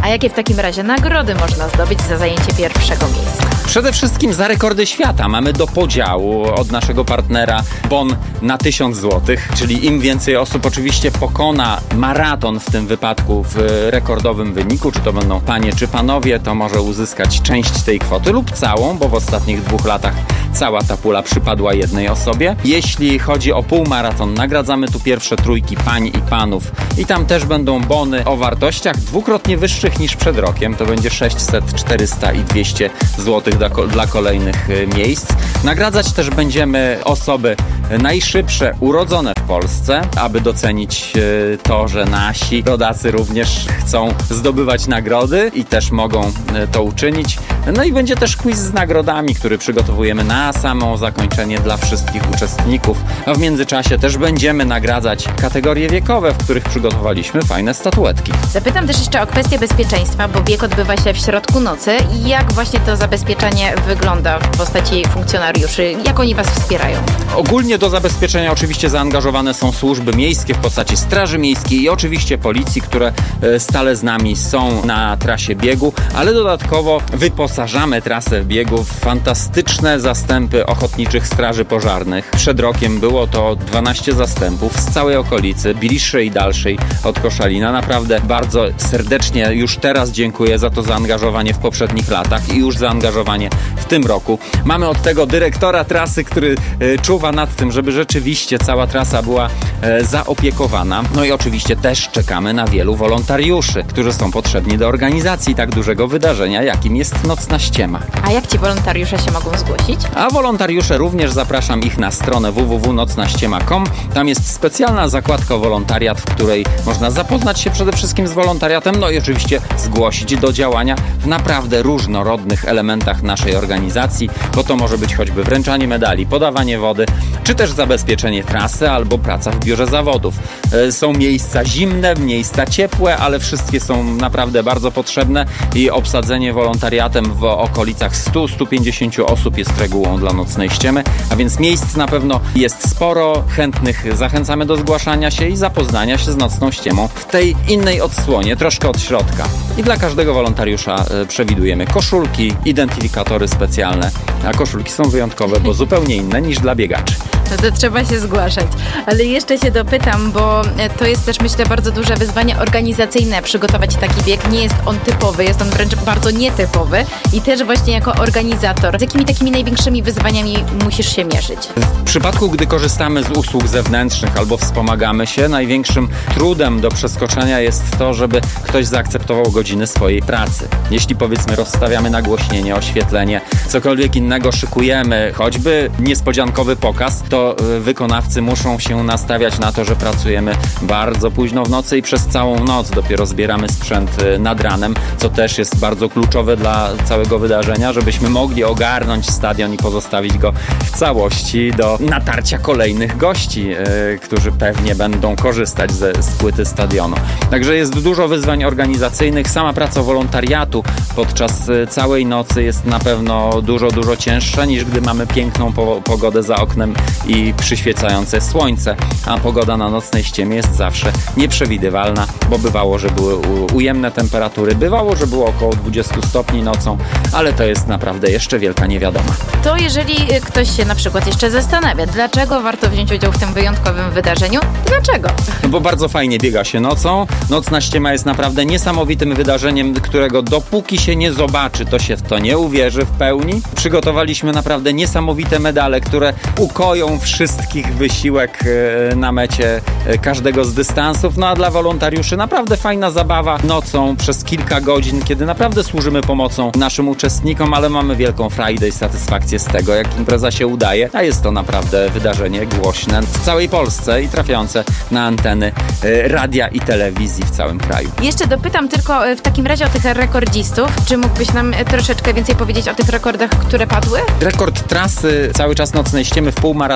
[SPEAKER 7] A jakie w takim razie nagrody można zdobyć za zajęcie pierwszego miejsca?
[SPEAKER 11] Przede wszystkim za rekordy świata mamy do podziału od naszego partnera bon na 1000 zł, czyli im więcej osób oczywiście pokona maraton w tym wypadku w rekordowym wyniku, czy to będą panie czy panowie, to może uzyskać część tej kwoty lub całą, bo w ostatnich 2 latach cała ta pula przypadła jednej osobie. Jeśli chodzi o półmaraton, nagradzamy tu pierwsze trójki pań i panów i tam też będą bony o wartościach dwukrotnie wyższych niż przed rokiem. To będzie 600, 400 i 200 zł dla kolejnych miejsc. Nagradzać też będziemy osoby najszybsze urodzone w Polsce, aby docenić to, że nasi rodacy również chcą zdobywać nagrody i też mogą to uczynić. No i będzie też quiz z nagrodami, który przygotowujemy na samo zakończenie dla wszystkich uczestników. A w międzyczasie też będziemy nagradzać kategorie wiekowe, w których przygotowaliśmy fajne statuetki.
[SPEAKER 7] Zapytam też jeszcze o kwestię bezpieczeństwa, bo bieg odbywa się w środku nocy. Jak właśnie to zabezpieczenie wygląda w postaci funkcjonariuszy? Jak oni was wspierają?
[SPEAKER 11] Ogólnie do zabezpieczenia oczywiście zaangażowane są służby miejskie w postaci Straży Miejskiej i oczywiście policji, które stale z nami są na trasie biegu, ale dodatkowo wyposażamy trasę w biegu w fantastyczne zastępy ochotniczych straży pożarnych. Przed rokiem było to 12 zastępów z całej okolicy, bliższej i dalszej od Koszalina. Naprawdę bardzo serdecznie już teraz dziękuję za to zaangażowanie w poprzednich latach i już zaangażowanie w tym roku. Mamy od tego dyrektora trasy, który czuwa nad tym, żeby rzeczywiście cała trasa była zaopiekowana. No i oczywiście też czekamy na wielu wolontariuszy, którzy są potrzebni do organizacji tak dużego wydarzenia, jakim jest Nocna Ściema.
[SPEAKER 7] A jak ci wolontariusze się mogą zgłosić?
[SPEAKER 11] A wolontariusze również zapraszam ich na stronę www.nocnaściema.com. Tam jest specjalna zakładka wolontariat, w której można zapoznać się przede wszystkim z wolontariatem, no i oczywiście zgłosić do działania w naprawdę różnorodnych elementach naszej organizacji, bo to może być choćby wręczanie medali, podawanie wody, czy też zabezpieczenie trasy albo praca w biurze zawodów. Są miejsca zimne, miejsca ciepłe, ale wszystkie są naprawdę bardzo potrzebne i obsadzenie wolontariatem w okolicach 100-150 osób jest regułą dla Nocnej Ściemy, a więc miejsc na pewno jest sporo, chętnych zachęcamy do zgłaszania się i zapoznania się z Nocną Ściemą w tej innej odsłonie, troszkę od środka. I dla każdego wolontariusza przewidujemy koszulki, identyfikatory specjalne, a koszulki są wyjątkowe, bo zupełnie inne niż dla biegaczy.
[SPEAKER 7] No to trzeba się zgłaszać. Ale jeszcze się dopytam, bo to jest też, myślę, bardzo duże wyzwanie organizacyjne przygotować taki bieg. Nie jest on typowy, jest on wręcz bardzo nietypowy i też właśnie jako organizator. Z jakimi takimi największymi wyzwaniami musisz się mierzyć?
[SPEAKER 11] W przypadku, gdy korzystamy z usług zewnętrznych albo wspomagamy się, największym trudem do przeskoczenia jest to, żeby ktoś zaakceptował godziny swojej pracy. Jeśli powiedzmy rozstawiamy nagłośnienie, oświetlenie, cokolwiek innego szykujemy, choćby niespodziankowy pokaz, to wykonawcy muszą się nastawiać na to, że pracujemy bardzo późno w nocy i przez całą noc dopiero zbieramy sprzęt nad ranem, co też jest bardzo kluczowe dla całego wydarzenia, żebyśmy mogli ogarnąć stadion i pozostawić go w całości do natarcia kolejnych gości, którzy pewnie będą korzystać z płyty stadionu. Także jest dużo wyzwań organizacyjnych. Sama praca wolontariatu podczas całej nocy jest na pewno dużo cięższa niż gdy mamy piękną pogodę za oknem i przyświecające słońce, a pogoda na Nocnej Ściemie jest zawsze nieprzewidywalna, bo bywało, że były ujemne temperatury, bywało, że było około 20 stopni nocą, ale to jest naprawdę jeszcze wielka niewiadoma.
[SPEAKER 7] To jeżeli ktoś się na przykład jeszcze zastanawia, dlaczego warto wziąć udział w tym wyjątkowym wydarzeniu, dlaczego?
[SPEAKER 11] No bo bardzo fajnie biega się nocą. Nocna Ściema jest naprawdę niesamowitym wydarzeniem, którego dopóki się nie zobaczy, to się w to nie uwierzy w pełni. Przygotowaliśmy naprawdę niesamowite medale, które ukoją wszystkich wysiłek na mecie każdego z dystansów. No a dla wolontariuszy naprawdę fajna zabawa nocą przez kilka godzin, kiedy naprawdę służymy pomocą naszym uczestnikom, ale mamy wielką frajdę i satysfakcję z tego, jak impreza się udaje, a jest to naprawdę wydarzenie głośne w całej Polsce i trafiające na anteny radia i telewizji w całym kraju.
[SPEAKER 7] Jeszcze dopytam tylko w takim razie o tych rekordzistów. Czy mógłbyś nam troszeczkę więcej powiedzieć o tych rekordach, które padły?
[SPEAKER 11] Rekord trasy cały czas Nocnej Ściemy w półmaratonie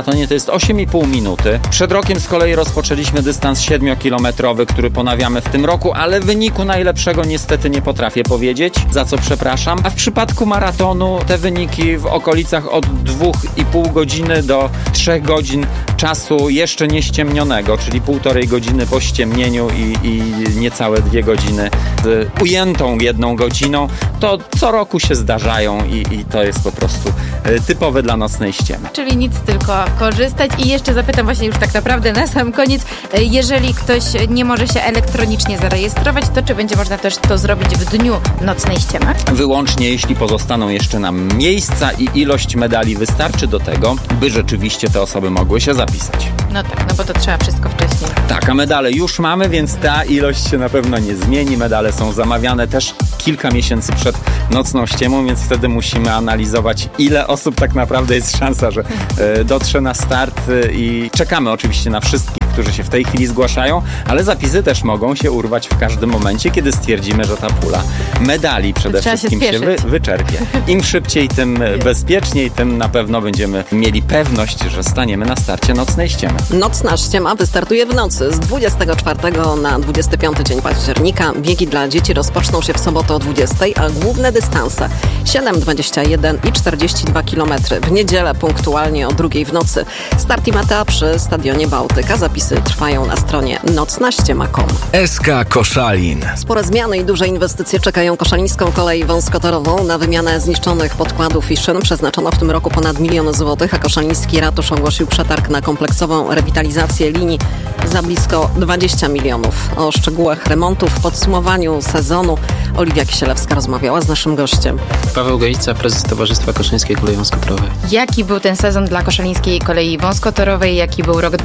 [SPEAKER 11] maratonie to jest 8,5 minuty. Przed rokiem z kolei rozpoczęliśmy dystans 7-kilometrowy, który ponawiamy w tym roku, ale wyniku najlepszego niestety nie potrafię powiedzieć, za co przepraszam. A w przypadku maratonu te wyniki w okolicach od 2,5 godziny do 3 godzin czasu jeszcze nieściemnionego, czyli 1,5 godziny po ściemnieniu i niecałe 2 godziny z ujętą 1 godziną. To co roku się zdarzają i to jest po prostu typowe dla nocnej ściemy.
[SPEAKER 7] Czyli nic, tylko korzystać. I jeszcze zapytam właśnie już tak naprawdę na sam koniec, jeżeli ktoś nie może się elektronicznie zarejestrować, to czy będzie można też to zrobić w dniu nocnej ściemy?
[SPEAKER 11] Wyłącznie jeśli pozostaną jeszcze nam miejsca i ilość medali wystarczy do tego, by rzeczywiście te osoby mogły się zapisać.
[SPEAKER 7] No tak, no bo to trzeba wszystko wcześniej.
[SPEAKER 11] Tak, a medale już mamy, więc ta ilość się na pewno nie zmieni. Medale są zamawiane też kilka miesięcy przed nocną ściemą, więc wtedy musimy analizować, ile osób tak naprawdę jest szansa, że dotrze na start i czekamy oczywiście na wszystkich, którzy się w tej chwili zgłaszają, ale zapisy też mogą się urwać w każdym momencie, kiedy stwierdzimy, że ta pula medali przede wszystkim się wyczerpie. Im szybciej, tym bezpieczniej, tym na pewno będziemy mieli pewność, że staniemy na starcie nocnej ściemy.
[SPEAKER 4] Nocna ściema wystartuje w nocy z 24 na 25 dzień października. Biegi dla dzieci rozpoczną się w sobotę o 20, a główne dystanse 7, 21 i 42 km. W niedzielę punktualnie o 2 w nocy. Start i meta przy Stadionie Bałtyka. Zapisy trwają na stronie nocnaściema.com.
[SPEAKER 5] SK Koszalin.
[SPEAKER 4] Spore zmiany i duże inwestycje czekają koszalińską kolej wąskotorową. Na wymianę zniszczonych podkładów i szyn przeznaczono w tym roku ponad 1 milion złotych, a koszaliński ratusz ogłosił przetarg na kompleksową rewitalizację linii za blisko 20 milionów. O szczegółach remontu w podsumowaniu sezonu Oliwia Kisielewska rozmawiała z naszym gościem.
[SPEAKER 12] Paweł Gajica, prezes Towarzystwa Koszalińskiej Kolei Wąskotorowej.
[SPEAKER 7] Jaki był ten sezon dla koszalińskiej kolei wąskotorowej? Jaki był rok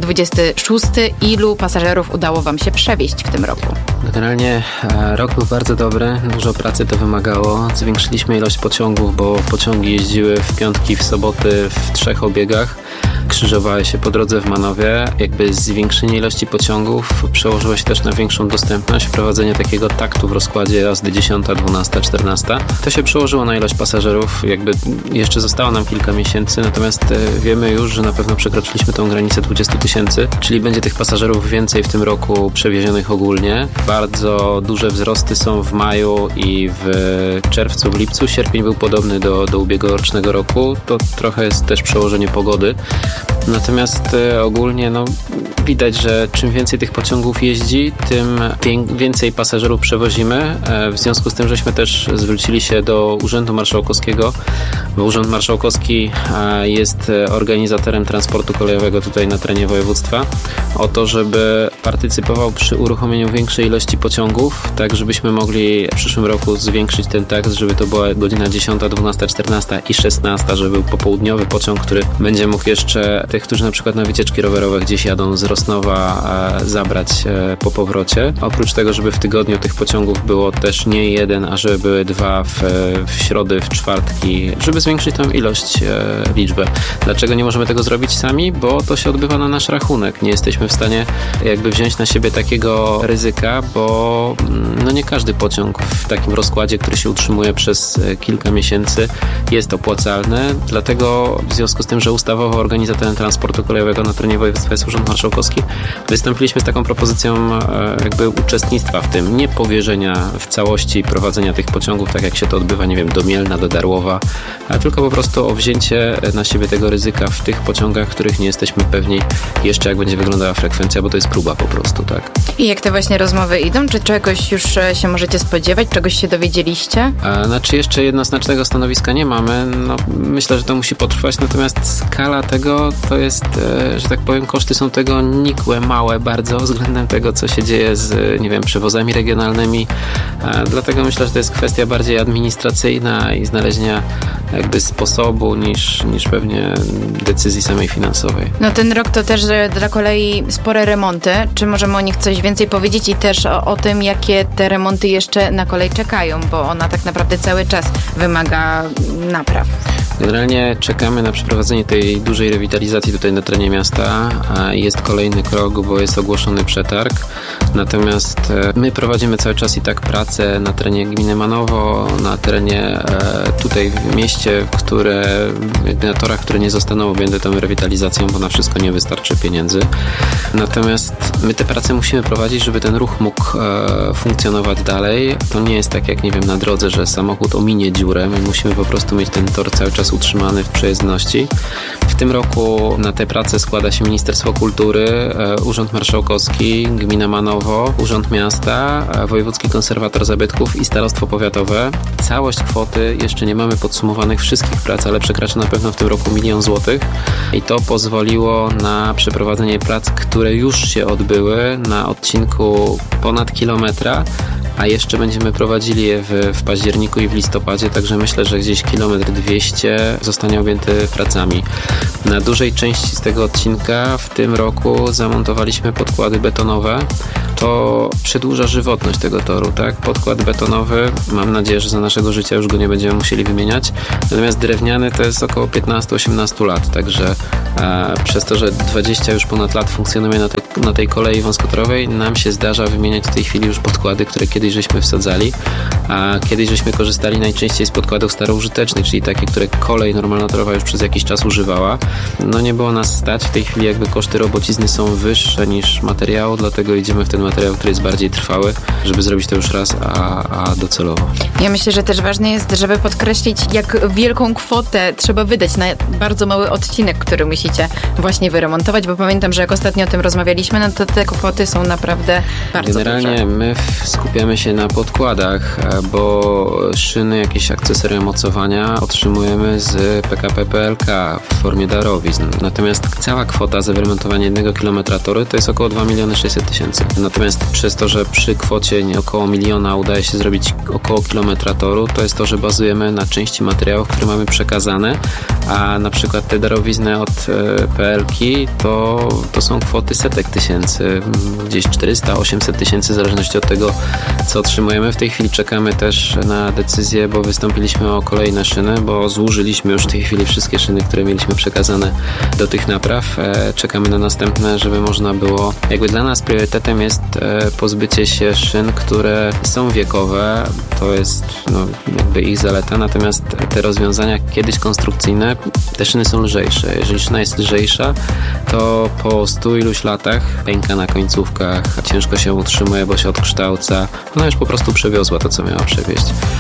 [SPEAKER 7] 2026? Ilu pasażerów udało Wam się przewieźć w tym roku?
[SPEAKER 12] Generalnie rok był bardzo dobry, dużo pracy to wymagało. Zwiększyliśmy ilość pociągów, bo pociągi jeździły w piątki, w soboty w 3 obiegach. Krzyżowały się po drodze w Manowie. Jakby zwiększenie ilości pociągów przełożyło się też na większą dostępność, wprowadzenie takiego taktu w rozkładzie jazdy 10, 12, 14. To się przełożyło na ilość pasażerów. Jakby jeszcze zostało nam kilka miesięcy, natomiast wiemy już, że na pewno przekroczyliśmy tą granicę 20 000, czyli będzie tych pasażerów więcej w tym roku przewiezionych ogólnie. Bardzo duże wzrosty są w maju i w czerwcu, w lipcu. Sierpień był podobny do ubiegłorocznego roku. To trochę jest też przełożenie pogody. Natomiast ogólnie widać, że czym więcej tych pociągów jeździ, tym więcej pasażerów przewozimy. W związku z tym, żeśmy też zwrócili się do Urzędu Marszałkowskiego, bo Urząd Marszałkowski jest organizatorem transportu kolejowego tutaj na terenie województwa, o to, żeby partycypował przy uruchomieniu większej ilości pociągów, tak żebyśmy mogli w przyszłym roku zwiększyć ten takt, żeby to była godzina 10, 12, 14 i 16, żeby był popołudniowy pociąg, który będzie mógł jeszcze tych, którzy na przykład na wycieczki rowerowe gdzieś jadą z Rosnowa, zabrać po powrocie. Oprócz tego, żeby w tygodniu tych pociągów było też nie 1, a żeby były 2 w środy, w czwartki, żeby zwiększyć tą ilość, liczbę. Dlaczego nie możemy tego zrobić sami? Bo to się odbywa na nasz rachunek. Nie jesteśmy w stanie jakby wziąć na siebie takiego ryzyka, bo nie każdy pociąg w takim rozkładzie, który się utrzymuje przez kilka miesięcy, jest opłacalny. Dlatego w związku z tym, że ustawowo organizatorem transportu kolejowego na terenie województwa jest Urząd Marszałkowski, wystąpiliśmy z taką propozycją jakby uczestnictwa w tym, nie powierzenia w całości prowadzenia tych pociągów, tak jak się to odbywa, nie wiem, do Mielna, do Darłowa, tylko po prostu o wzięcie na siebie tego ryzyka w tych pociągach, których nie jesteśmy pewni jeszcze, jak będzie wyglądała frekwencja, bo to jest próba po prostu, tak.
[SPEAKER 7] I jak te właśnie rozmowy idą? Czy czegoś już się możecie spodziewać? Czegoś się dowiedzieliście?
[SPEAKER 12] Znaczy jeszcze jednoznacznego stanowiska nie mamy. Myślę, że to musi potrwać, natomiast skala tego to jest, że tak powiem, koszty są tego nikłe, małe bardzo względem tego, co się dzieje z, nie wiem, przewozami regionalnymi. Dlatego myślę, że to jest kwestia bardziej administracyjna i znalezienia jakby sposobu niż pewnie decyzji samej finansowej.
[SPEAKER 7] Ten rok to też dla kolei tutaj spore remonty. Czy możemy o nich coś więcej powiedzieć i też o tym, jakie te remonty jeszcze na kolej czekają, bo ona tak naprawdę cały czas wymaga napraw.
[SPEAKER 12] Generalnie czekamy na przeprowadzenie tej dużej rewitalizacji tutaj na terenie miasta. Jest kolejny krok, bo jest ogłoszony przetarg. Natomiast my prowadzimy cały czas i tak pracę na terenie gminy Manowo, na terenie tutaj w mieście, na torach, które nie zostaną objęte tą rewitalizacją, bo na wszystko nie wystarczy pieniędzy. Natomiast my te prace musimy prowadzić, żeby ten ruch mógł funkcjonować dalej. To nie jest tak jak, nie wiem, na drodze, że samochód ominie dziurę. My musimy po prostu mieć ten tor cały czas utrzymany w przejezdności. W tym roku na te prace składa się Ministerstwo Kultury, Urząd Marszałkowski, Gmina Manowo, Urząd Miasta, Wojewódzki Konserwator Zabytków i Starostwo Powiatowe. Całość kwoty, jeszcze nie mamy podsumowanych wszystkich prac, ale przekracza na pewno w tym roku 1 000 000 złotych i to pozwoliło na przeprowadzenie prac, które już się odbyły na odcinku ponad kilometra, a jeszcze będziemy prowadzili je w październiku i w listopadzie, także myślę, że gdzieś 200 km zostanie objęty pracami. Na dużej części z tego odcinka w tym roku zamontowaliśmy podkłady betonowe. To przedłuża żywotność tego toru, tak? Podkład betonowy, mam nadzieję, że za naszego życia już go nie będziemy musieli wymieniać, natomiast drewniany to jest około 15-18 lat, także przez to, że 20 już ponad lat funkcjonuje na tej kolei wąskotorowej, nam się zdarza wymieniać w tej chwili już podkłady, które kiedyś żeśmy wsadzali, a kiedyś żeśmy korzystali najczęściej z podkładów staroużytecznych, czyli takie, które kolej normalnotorowa już przez jakiś czas używała. No nie było nas stać, w tej chwili jakby koszty robocizny są wyższe niż materiału, dlatego idziemy w ten materiał, który jest bardziej trwały, żeby zrobić to już raz, a docelowo.
[SPEAKER 7] Ja myślę, że też ważne jest, żeby podkreślić, jak wielką kwotę trzeba wydać na bardzo mały odcinek, który musicie właśnie wyremontować, bo pamiętam, że jak ostatnio o tym rozmawialiśmy, no to te kwoty są naprawdę bardzo
[SPEAKER 12] Generalnie
[SPEAKER 7] duże.
[SPEAKER 12] my skupiamy się na podkładach, bo szyny, jakieś akcesoria mocowania otrzymujemy z PKP PLK w formie darowizn. Natomiast cała kwota za wyremontowanie 1 km toru to jest około 2 600 000. Natomiast przez to, że przy kwocie około 1 000 000 udaje się zrobić około kilometra toru, to jest to, że bazujemy na części materiałów, które mamy przekazane, a na przykład te darowizny od PLK to są kwoty setek tysięcy, gdzieś 400-800 tysięcy, w zależności od tego, co otrzymujemy. W tej chwili czekamy też na decyzję, bo wystąpiliśmy o kolejne szyny, bo zużyliśmy już w tej chwili wszystkie szyny, które mieliśmy przekazane do tych napraw. Czekamy na następne, żeby można było, jakby dla nas priorytetem jest pozbycie się szyn, które są wiekowe, to jest jakby ich zaleta, natomiast te rozwiązania kiedyś konstrukcyjne, te szyny są lżejsze. Jeżeli szyna jest lżejsza, to po 100 iluś latach pęka na końcówkach, ciężko się utrzymuje, bo się odkształca. Ona już po prostu przewiozła to, co miała przewieźć.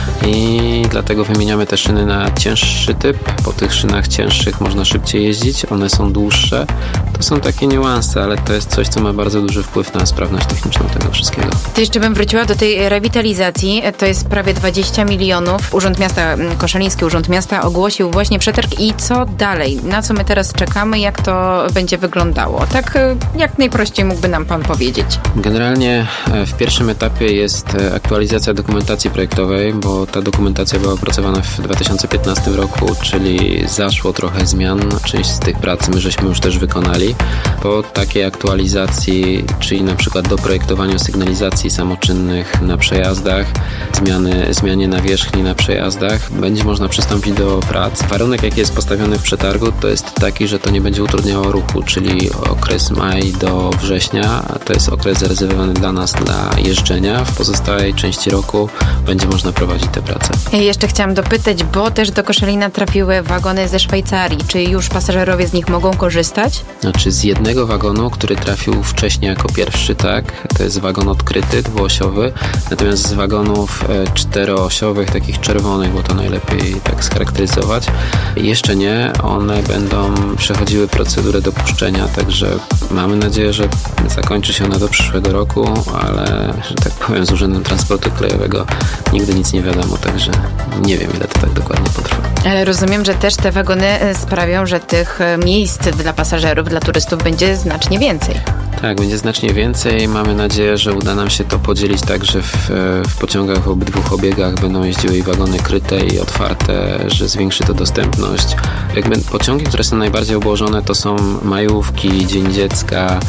[SPEAKER 12] I dlatego wymieniamy te szyny na cięższy typ. Po tych szynach cięższych można szybciej jeździć, one są dłuższe. To są takie niuanse, ale to jest coś, co ma bardzo duży wpływ na sprawność techniczną tego wszystkiego.
[SPEAKER 7] To jeszcze bym wróciła do tej rewitalizacji. To jest prawie 20 milionów. Urząd Miasta, Koszaliński Urząd Miasta ogłosił właśnie przetarg i co dalej? Na co my teraz czekamy? Jak to będzie wyglądało? Tak jak najprościej mógłby nam pan powiedzieć?
[SPEAKER 12] Generalnie w pierwszym etapie jest aktualizacja dokumentacji projektowej, bo ta dokumentacja była opracowana w 2015 roku, czyli zaszło trochę zmian. Część z tych prac my żeśmy już też wykonali. Po takiej aktualizacji, czyli na przykład doprojektowaniu sygnalizacji samoczynnych na przejazdach, zmianie nawierzchni na przejazdach, będzie można przystąpić do prac. Warunek, jaki jest postawiony w przetargu, to jest taki, że to nie będzie utrudniało ruchu, czyli okres maj do września, to jest okres zarezerwowany dla nas dla jeżdżenia. W pozostałej części roku będzie można prowadzić te prace.
[SPEAKER 7] Ja jeszcze chciałam dopytać, bo też do Koszalina trafiły wagony ze Szwajcarii. Czy już pasażerowie z nich mogą korzystać?
[SPEAKER 12] Znaczy z jednego wagonu, który trafił wcześniej jako pierwszy, tak, to jest wagon odkryty, dwuosiowy, natomiast z wagonów czteroosiowych, takich czerwonych, bo to najlepiej tak scharakteryzować, jeszcze nie, one będą przechodziły procedurę dopuszczenia, także mamy nadzieję, że zakończy się ona do przyszłego roku, ale, że tak powiem, z Urzędem Transportu Kolejowego nigdy nic nie wiadomo, także nie wiem, ile to tak dokładnie potrwa.
[SPEAKER 7] Ale rozumiem, że też te wagony sprawią, że tych miejsc dla pasażerów, dla turystów będzie znacznie więcej.
[SPEAKER 12] Tak, będzie znacznie więcej. Mamy nadzieję, że uda nam się to podzielić tak, że w pociągach w obydwu obiegach będą jeździły i wagony kryte i otwarte, że zwiększy to dostępność. Jakby pociągi, które są najbardziej obłożone, to są majówki, Dzień Dziecka,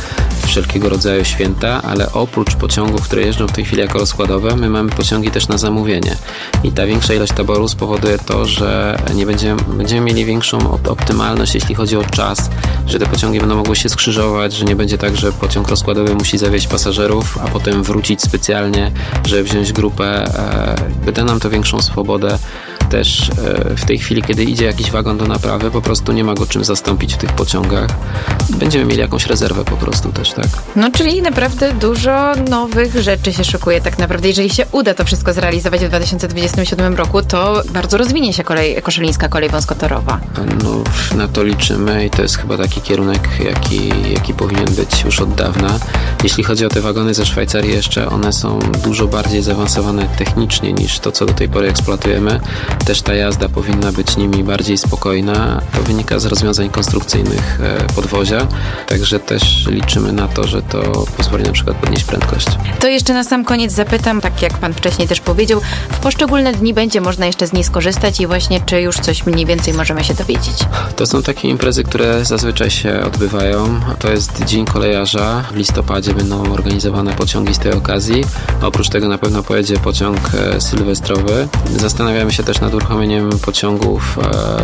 [SPEAKER 12] wszelkiego rodzaju święta, ale oprócz pociągów, które jeżdżą w tej chwili jako rozkładowe, my mamy pociągi też na zamówienie. I ta większa ilość taboru spowoduje to, że będziemy mieli większą optymalność, jeśli chodzi o czas, że te pociągi będą mogły się skrzyżować, że nie będzie tak, że pociąg rozkładowy musi zawieźć pasażerów, a potem wrócić specjalnie, żeby wziąć grupę. Da nam to większą swobodę. Też w tej chwili, kiedy idzie jakiś wagon do naprawy, po prostu nie ma go czym zastąpić w tych pociągach. Będziemy mieli jakąś rezerwę po prostu też, tak?
[SPEAKER 7] No, czyli naprawdę dużo nowych rzeczy się szykuje tak naprawdę. Jeżeli się uda to wszystko zrealizować w 2027 roku, to bardzo rozwinie się koszalińska kolej wąskotorowa.
[SPEAKER 12] No, na to liczymy i to jest chyba taki kierunek, jaki powinien być już od dawna. Jeśli chodzi o te wagony ze Szwajcarii jeszcze, one są dużo bardziej zaawansowane technicznie niż to, co do tej pory eksploatujemy. Też ta jazda powinna być nimi bardziej spokojna. To wynika z rozwiązań konstrukcyjnych podwozia, także też liczymy na to, że to pozwoli na przykład podnieść prędkość.
[SPEAKER 7] To jeszcze na sam koniec zapytam, tak jak pan wcześniej też powiedział, w poszczególne dni będzie można jeszcze z niej skorzystać i właśnie czy już coś mniej więcej możemy się dowiedzieć?
[SPEAKER 12] To są takie imprezy, które zazwyczaj się odbywają. To jest Dzień Kolejarza. W listopadzie będą organizowane pociągi z tej okazji. Oprócz tego na pewno pojedzie pociąg sylwestrowy. Zastanawiamy się też nad uruchomieniem pociągów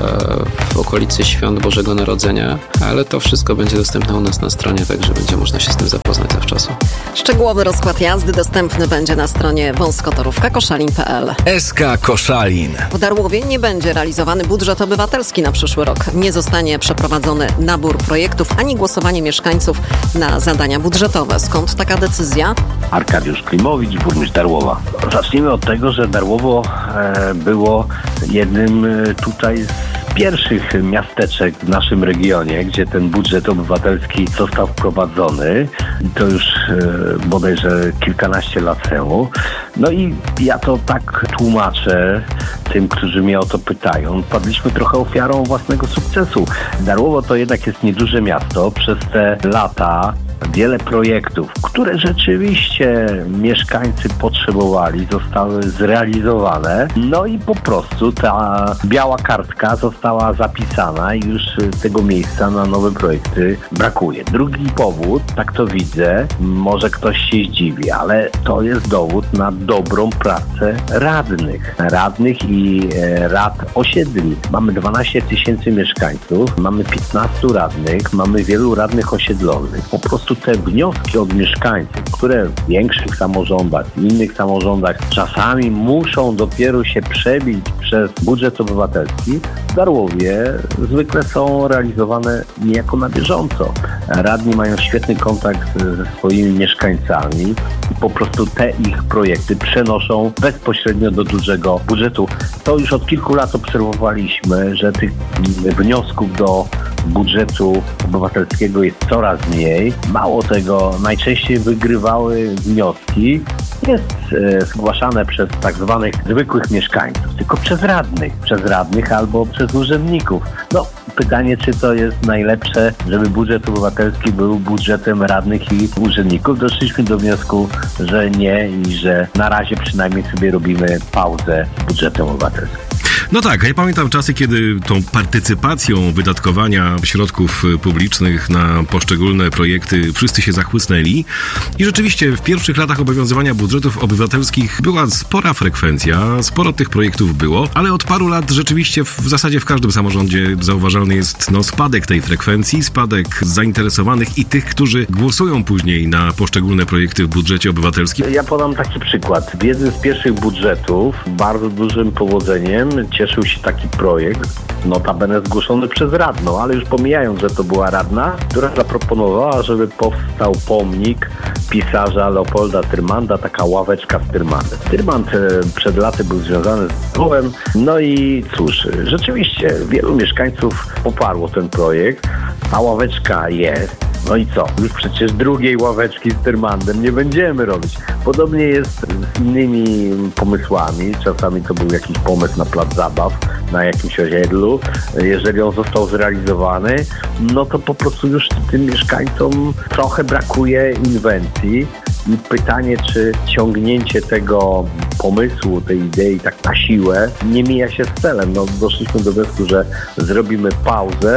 [SPEAKER 12] w okolicy Świąt Bożego Narodzenia, ale to wszystko będzie dostępne u nas na stronie, także będzie można się z tym zapoznać zawczasu.
[SPEAKER 4] Szczegółowy rozkład jazdy dostępny będzie na stronie wąskotorówka.koszalin.pl.
[SPEAKER 5] SK Koszalin.
[SPEAKER 4] W Darłowie nie będzie realizowany budżet obywatelski na przyszły rok. Nie zostanie przeprowadzony nabór projektów ani głosowanie mieszkańców na zadania budżetowe. Skąd taka decyzja?
[SPEAKER 13] Arkadiusz Klimowicz, burmistrz Darłowa. Zacznijmy od tego, że Darłowo było jednym tutaj z pierwszych miasteczek w naszym regionie, gdzie ten budżet obywatelski został wprowadzony. I to już bodajże kilkanaście lat temu. No i ja to tak tłumaczę tym, którzy mnie o to pytają. Padliśmy trochę ofiarą własnego sukcesu. Darłowo to jednak jest nieduże miasto. Przez te lata wiele projektów, które rzeczywiście mieszkańcy potrzebowali, zostały zrealizowane. No i po prostu ta biała kartka została zapisana i już tego miejsca na nowe projekty brakuje. Drugi powód, tak to widzę, może ktoś się zdziwi, ale to jest dowód na dobrą pracę radnych i rad osiedli. Mamy 12 000 mieszkańców, mamy 15 radnych, mamy wielu radnych osiedlowych. Po prostu te wnioski od mieszkańców, które w większych samorządach, w innych samorządach czasami muszą dopiero się przebić przez budżet obywatelski, w Darłowie zwykle są realizowane niejako na bieżąco. Radni mają świetny kontakt ze swoimi mieszkańcami i po prostu te ich projekty przenoszą bezpośrednio do dużego budżetu. To już od kilku lat obserwowaliśmy, że tych wniosków do budżetu obywatelskiego jest coraz mniej. Mało tego, najczęściej wygrywały wnioski zgłaszane przez tak zwanych zwykłych mieszkańców, tylko przez radnych albo przez urzędników. No, pytanie, czy to jest najlepsze, żeby budżet obywatelski był budżetem radnych i urzędników. Doszliśmy do wniosku, że nie i że na razie przynajmniej sobie robimy pauzę z budżetem obywatelskim.
[SPEAKER 1] No tak, a ja pamiętam czasy, kiedy tą partycypacją wydatkowania środków publicznych na poszczególne projekty wszyscy się zachłysnęli i rzeczywiście w pierwszych latach obowiązywania budżetów obywatelskich była spora frekwencja, sporo tych projektów było, ale od paru lat rzeczywiście w zasadzie w każdym samorządzie zauważalny jest spadek tej frekwencji, spadek zainteresowanych i tych, którzy głosują później na poszczególne projekty w budżecie obywatelskim.
[SPEAKER 13] Ja podam taki przykład. W jednym z pierwszych budżetów bardzo dużym powodzeniem cieszył się taki projekt, notabene zgłoszony przez radną, ale już pomijając, że to była radna, która zaproponowała, żeby powstał pomnik pisarza Leopolda Tyrmanda, taka ławeczka z Tyrmandem. Tyrmand przed laty był związany z Lwowem, no i cóż, rzeczywiście wielu mieszkańców poparło ten projekt, ta ławeczka jest. No i co? Już przecież drugiej ławeczki z Tyrmandem nie będziemy robić. Podobnie jest z innymi pomysłami. Czasami to był jakiś pomysł na plac zabaw, na jakimś osiedlu. Jeżeli on został zrealizowany, no to po prostu już tym mieszkańcom trochę brakuje inwencji. I pytanie, czy ciągnięcie tego pomysłu, tej idei tak na siłę nie mija się z celem. No, doszliśmy do wniosku, że zrobimy pauzę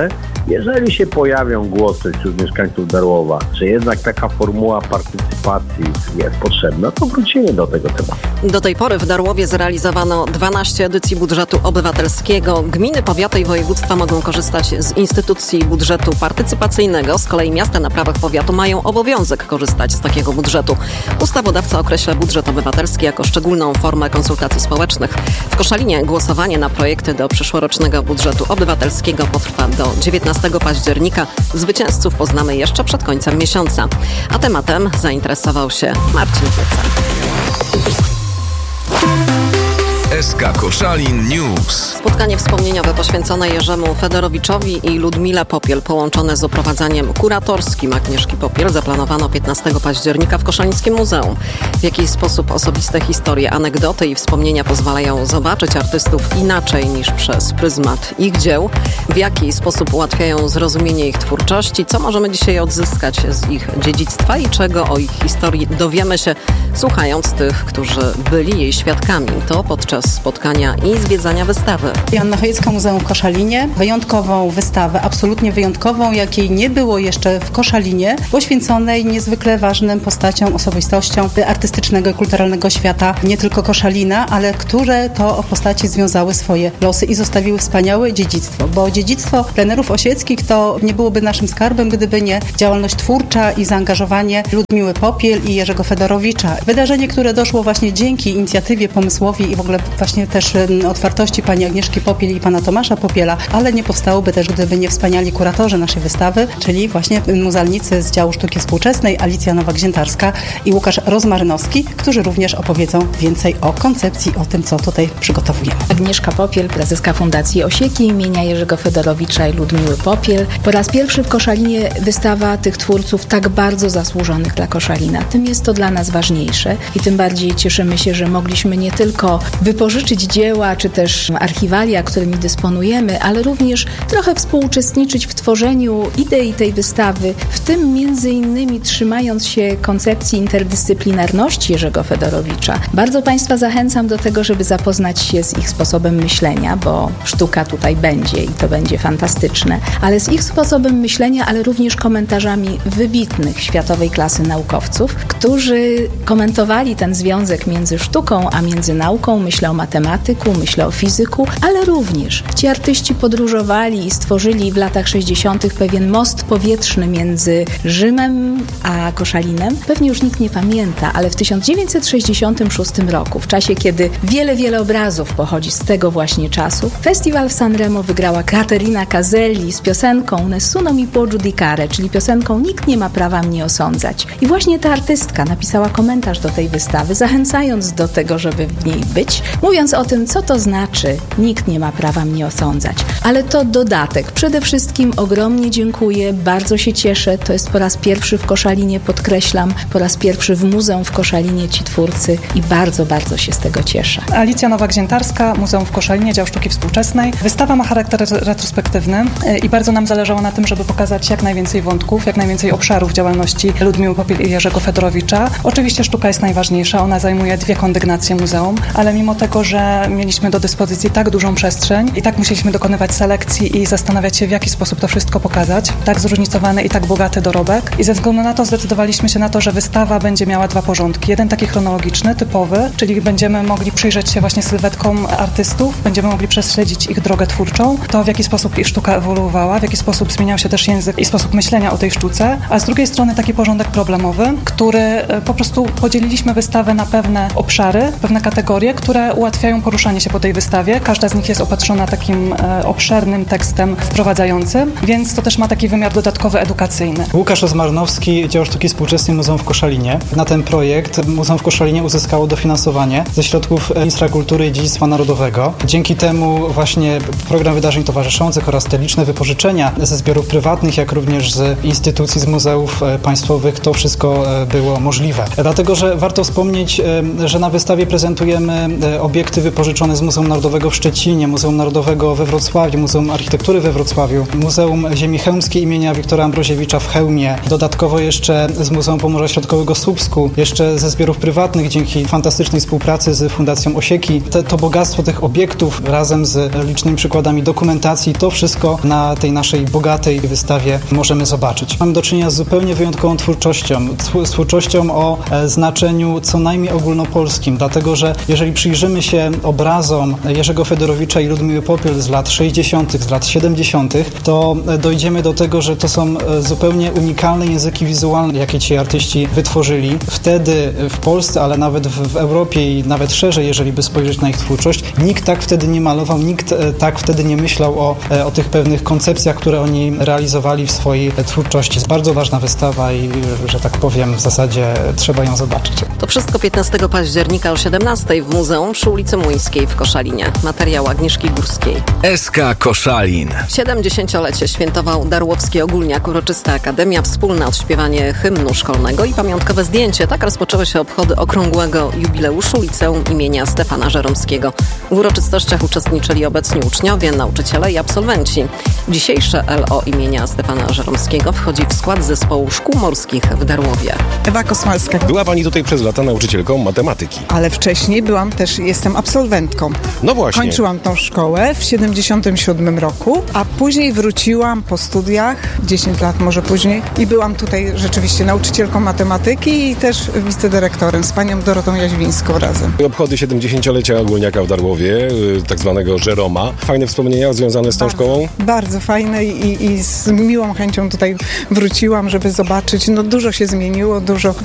[SPEAKER 13] Jeżeli się pojawią głosy wśród mieszkańców Darłowa, że jednak taka formuła partycypacji jest potrzebna, to wrócimy do tego tematu.
[SPEAKER 4] Do tej pory w Darłowie zrealizowano 12 edycji budżetu obywatelskiego. Gminy, powiaty i województwa mogą korzystać z instytucji budżetu partycypacyjnego. Z kolei miasta na prawach powiatu mają obowiązek korzystać z takiego budżetu. Ustawodawca określa budżet obywatelski jako szczególną formę konsultacji społecznych. W Koszalinie głosowanie na projekty do przyszłorocznego budżetu obywatelskiego potrwa do 19 października. Zwycięzców poznamy jeszcze przed końcem miesiąca. A tematem zainteresował się Marcin Pieca.
[SPEAKER 5] SK Koszalin News.
[SPEAKER 4] Spotkanie wspomnieniowe poświęcone Jerzemu Fedorowiczowi i Ludmile Popiel, połączone z oprowadzaniem kuratorskim Agnieszki Popiel, zaplanowano 15 października w Koszalińskim Muzeum. W jaki sposób osobiste historie, anegdoty i wspomnienia pozwalają zobaczyć artystów inaczej niż przez pryzmat ich dzieł? W jaki sposób ułatwiają zrozumienie ich twórczości? Co możemy dzisiaj odzyskać z ich dziedzictwa i czego o ich historii dowiemy się, słuchając tych, którzy byli jej świadkami? To podczas spotkania i zwiedzania wystawy.
[SPEAKER 14] Joanna Chojecka, Muzeum w Koszalinie. Wyjątkową wystawę, absolutnie wyjątkową, jakiej nie było jeszcze w Koszalinie, poświęconej niezwykle ważnym postaciom, osobistościom artystycznego i kulturalnego świata, nie tylko Koszalina, ale które to postaci związały swoje losy i zostawiły wspaniałe dziedzictwo, bo dziedzictwo plenerów osieckich to nie byłoby naszym skarbem, gdyby nie działalność twórcza i zaangażowanie Ludmiły Popiel i Jerzego Fedorowicza. Wydarzenie, które doszło właśnie dzięki inicjatywie, pomysłowi i w ogóle właśnie też otwartości pani Agnieszki Popiel i pana Tomasza Popiela, ale nie powstałoby też, gdyby nie wspaniali kuratorzy naszej wystawy, czyli właśnie muzealnicy z działu sztuki współczesnej, Alicja Nowak-Ziętarska i Łukasz Rozmarynowski, którzy również opowiedzą więcej o koncepcji, o tym, co tutaj przygotowujemy.
[SPEAKER 15] Agnieszka Popiel, prezeska Fundacji Osieki imienia Jerzego Fedorowicza i Ludmiły Popiel. Po raz pierwszy w Koszalinie wystawa tych twórców tak bardzo zasłużonych dla Koszalina. Tym jest to dla nas ważniejsze i tym bardziej cieszymy się, że mogliśmy nie tylko wypożyczyć dzieła, czy też archiwalia, którymi dysponujemy, ale również trochę współuczestniczyć w tworzeniu idei tej wystawy, w tym między innymi trzymając się koncepcji interdyscyplinarności Jerzego Fedorowicza. Bardzo Państwa zachęcam do tego, żeby zapoznać się z ich sposobem myślenia, bo sztuka tutaj będzie i to będzie fantastyczne, ale z ich sposobem myślenia, ale również komentarzami wybitnych światowej klasy naukowców, którzy komentowali ten związek między sztuką a między nauką. Myślę o matematyku, myślę o fizyku, ale również ci artyści podróżowali i stworzyli w latach 60. pewien most powietrzny między Rzymem a Koszalinem. Pewnie już nikt nie pamięta, ale w 1966 roku, w czasie kiedy wiele obrazów pochodzi z tego właśnie czasu, festiwal w Sanremo wygrała Caterina Caselli z piosenką Nessuno mi può giudicare, czyli piosenką Nikt nie ma prawa mnie osądzać. I właśnie ta artystka napisała komentarz do tej wystawy, zachęcając do tego, żeby w niej być, mówiąc o tym, co to znaczy nikt nie ma prawa mnie osądzać. Ale to dodatek. Przede wszystkim ogromnie dziękuję, bardzo się cieszę. To jest po raz pierwszy w Koszalinie, podkreślam, po raz pierwszy w Muzeum w Koszalinie ci twórcy i bardzo się z tego cieszę.
[SPEAKER 16] Alicja Nowak-Ziętarska, Muzeum w Koszalinie, dział sztuki współczesnej. Wystawa ma charakter retrospektywny i bardzo nam zależało na tym, żeby pokazać jak najwięcej wątków, jak najwięcej obszarów działalności Ludmiły Popiel i Jerzego Fedorowicza. Oczywiście sztuka jest najważniejsza, ona zajmuje 2 kondygnacje muzeum, ale mimo tego, że mieliśmy do dyspozycji tak dużą przestrzeń i tak musieliśmy dokonywać selekcji i zastanawiać się, w jaki sposób to wszystko pokazać, tak zróżnicowany i tak bogaty dorobek. I ze względu na to zdecydowaliśmy się na to, że wystawa będzie miała 2 porządki. Jeden taki chronologiczny, typowy, czyli będziemy mogli przyjrzeć się właśnie sylwetkom artystów, będziemy mogli prześledzić ich drogę twórczą, to w jaki sposób ich sztuka ewoluowała, w jaki sposób zmieniał się też język i sposób myślenia o tej sztuce, a z drugiej strony taki porządek problemowy, który po prostu podzieliliśmy wystawę na pewne obszary, pewne kategorie, które ułatwiają poruszanie się po tej wystawie. Każda z nich jest opatrzona takim obszernym tekstem wprowadzającym, więc to też ma taki wymiar dodatkowy, edukacyjny.
[SPEAKER 17] Łukasz Rozmarynowski, dział sztuki współczesnej Muzeum w Koszalinie. Na ten projekt Muzeum w Koszalinie uzyskało dofinansowanie ze środków Ministra Kultury i Dziedzictwa Narodowego. Dzięki temu właśnie program wydarzeń towarzyszących oraz te liczne wypożyczenia ze zbiorów prywatnych, jak również z instytucji, z muzeów państwowych, to wszystko było możliwe. Dlatego, że warto wspomnieć, że na wystawie prezentujemy obiekty obiekty wypożyczone z Muzeum Narodowego w Szczecinie, Muzeum Narodowego we Wrocławiu, Muzeum Architektury we Wrocławiu, Muzeum Ziemi Chełmskiej imienia Wiktora Ambroziewicza w Chełmie, dodatkowo jeszcze z Muzeum Pomorza Środkowego w Słupsku, jeszcze ze zbiorów prywatnych dzięki fantastycznej współpracy z Fundacją Osieki. To bogactwo tych obiektów razem z licznymi przykładami dokumentacji, to wszystko na tej naszej bogatej wystawie możemy zobaczyć. Mamy do czynienia z zupełnie wyjątkową twórczością o znaczeniu co najmniej ogólnopolskim, dlatego że jeżeli przyjrzymy się obrazom Jerzego Fedorowicza i Ludmiły Popiel z lat 60., z lat 70., to dojdziemy do tego, że to są zupełnie unikalne języki wizualne, jakie ci artyści wytworzyli. Wtedy w Polsce, ale nawet w Europie i nawet szerzej, jeżeli by spojrzeć na ich twórczość, nikt tak wtedy nie malował, nikt tak wtedy nie myślał o tych pewnych koncepcjach, które oni realizowali w swojej twórczości. Jest bardzo ważna wystawa i, że tak powiem, w zasadzie trzeba ją zobaczyć.
[SPEAKER 4] To wszystko 15 października o 17 w Muzeum przy ulicy Młyńskiej w Koszalinie. Materiał Agnieszki Górskiej.
[SPEAKER 5] SK Koszalin.
[SPEAKER 4] 70-lecie świętował Darłowski Ogólniak, uroczysta akademia, wspólne odśpiewanie hymnu szkolnego i pamiątkowe zdjęcie. Tak rozpoczęły się obchody okrągłego jubileuszu Liceum imienia Stefana Żeromskiego. W uroczystościach uczestniczyli obecni uczniowie, nauczyciele i absolwenci. Dzisiejsze LO imienia Stefana Żeromskiego wchodzi w skład zespołu szkół morskich w Darłowie.
[SPEAKER 18] Ewa Kosmalska.
[SPEAKER 1] Była pani tutaj przez lata nauczycielką matematyki.
[SPEAKER 18] Ale wcześniej jestem absolwentką.
[SPEAKER 1] No właśnie.
[SPEAKER 18] Kończyłam tą szkołę w 77 roku, a później wróciłam po studiach, 10 lat może później, i byłam tutaj rzeczywiście nauczycielką matematyki i też wicedyrektorem z panią Dorotą Jaźwińską razem.
[SPEAKER 1] Obchody 70-lecia Ogólniaka w Darłowie, tak zwanego Żeroma. Fajne wspomnienia związane z tą szkołą?
[SPEAKER 18] Bardzo fajne i z miłą chęcią tutaj wróciłam, żeby zobaczyć. No dużo się zmieniło, dużo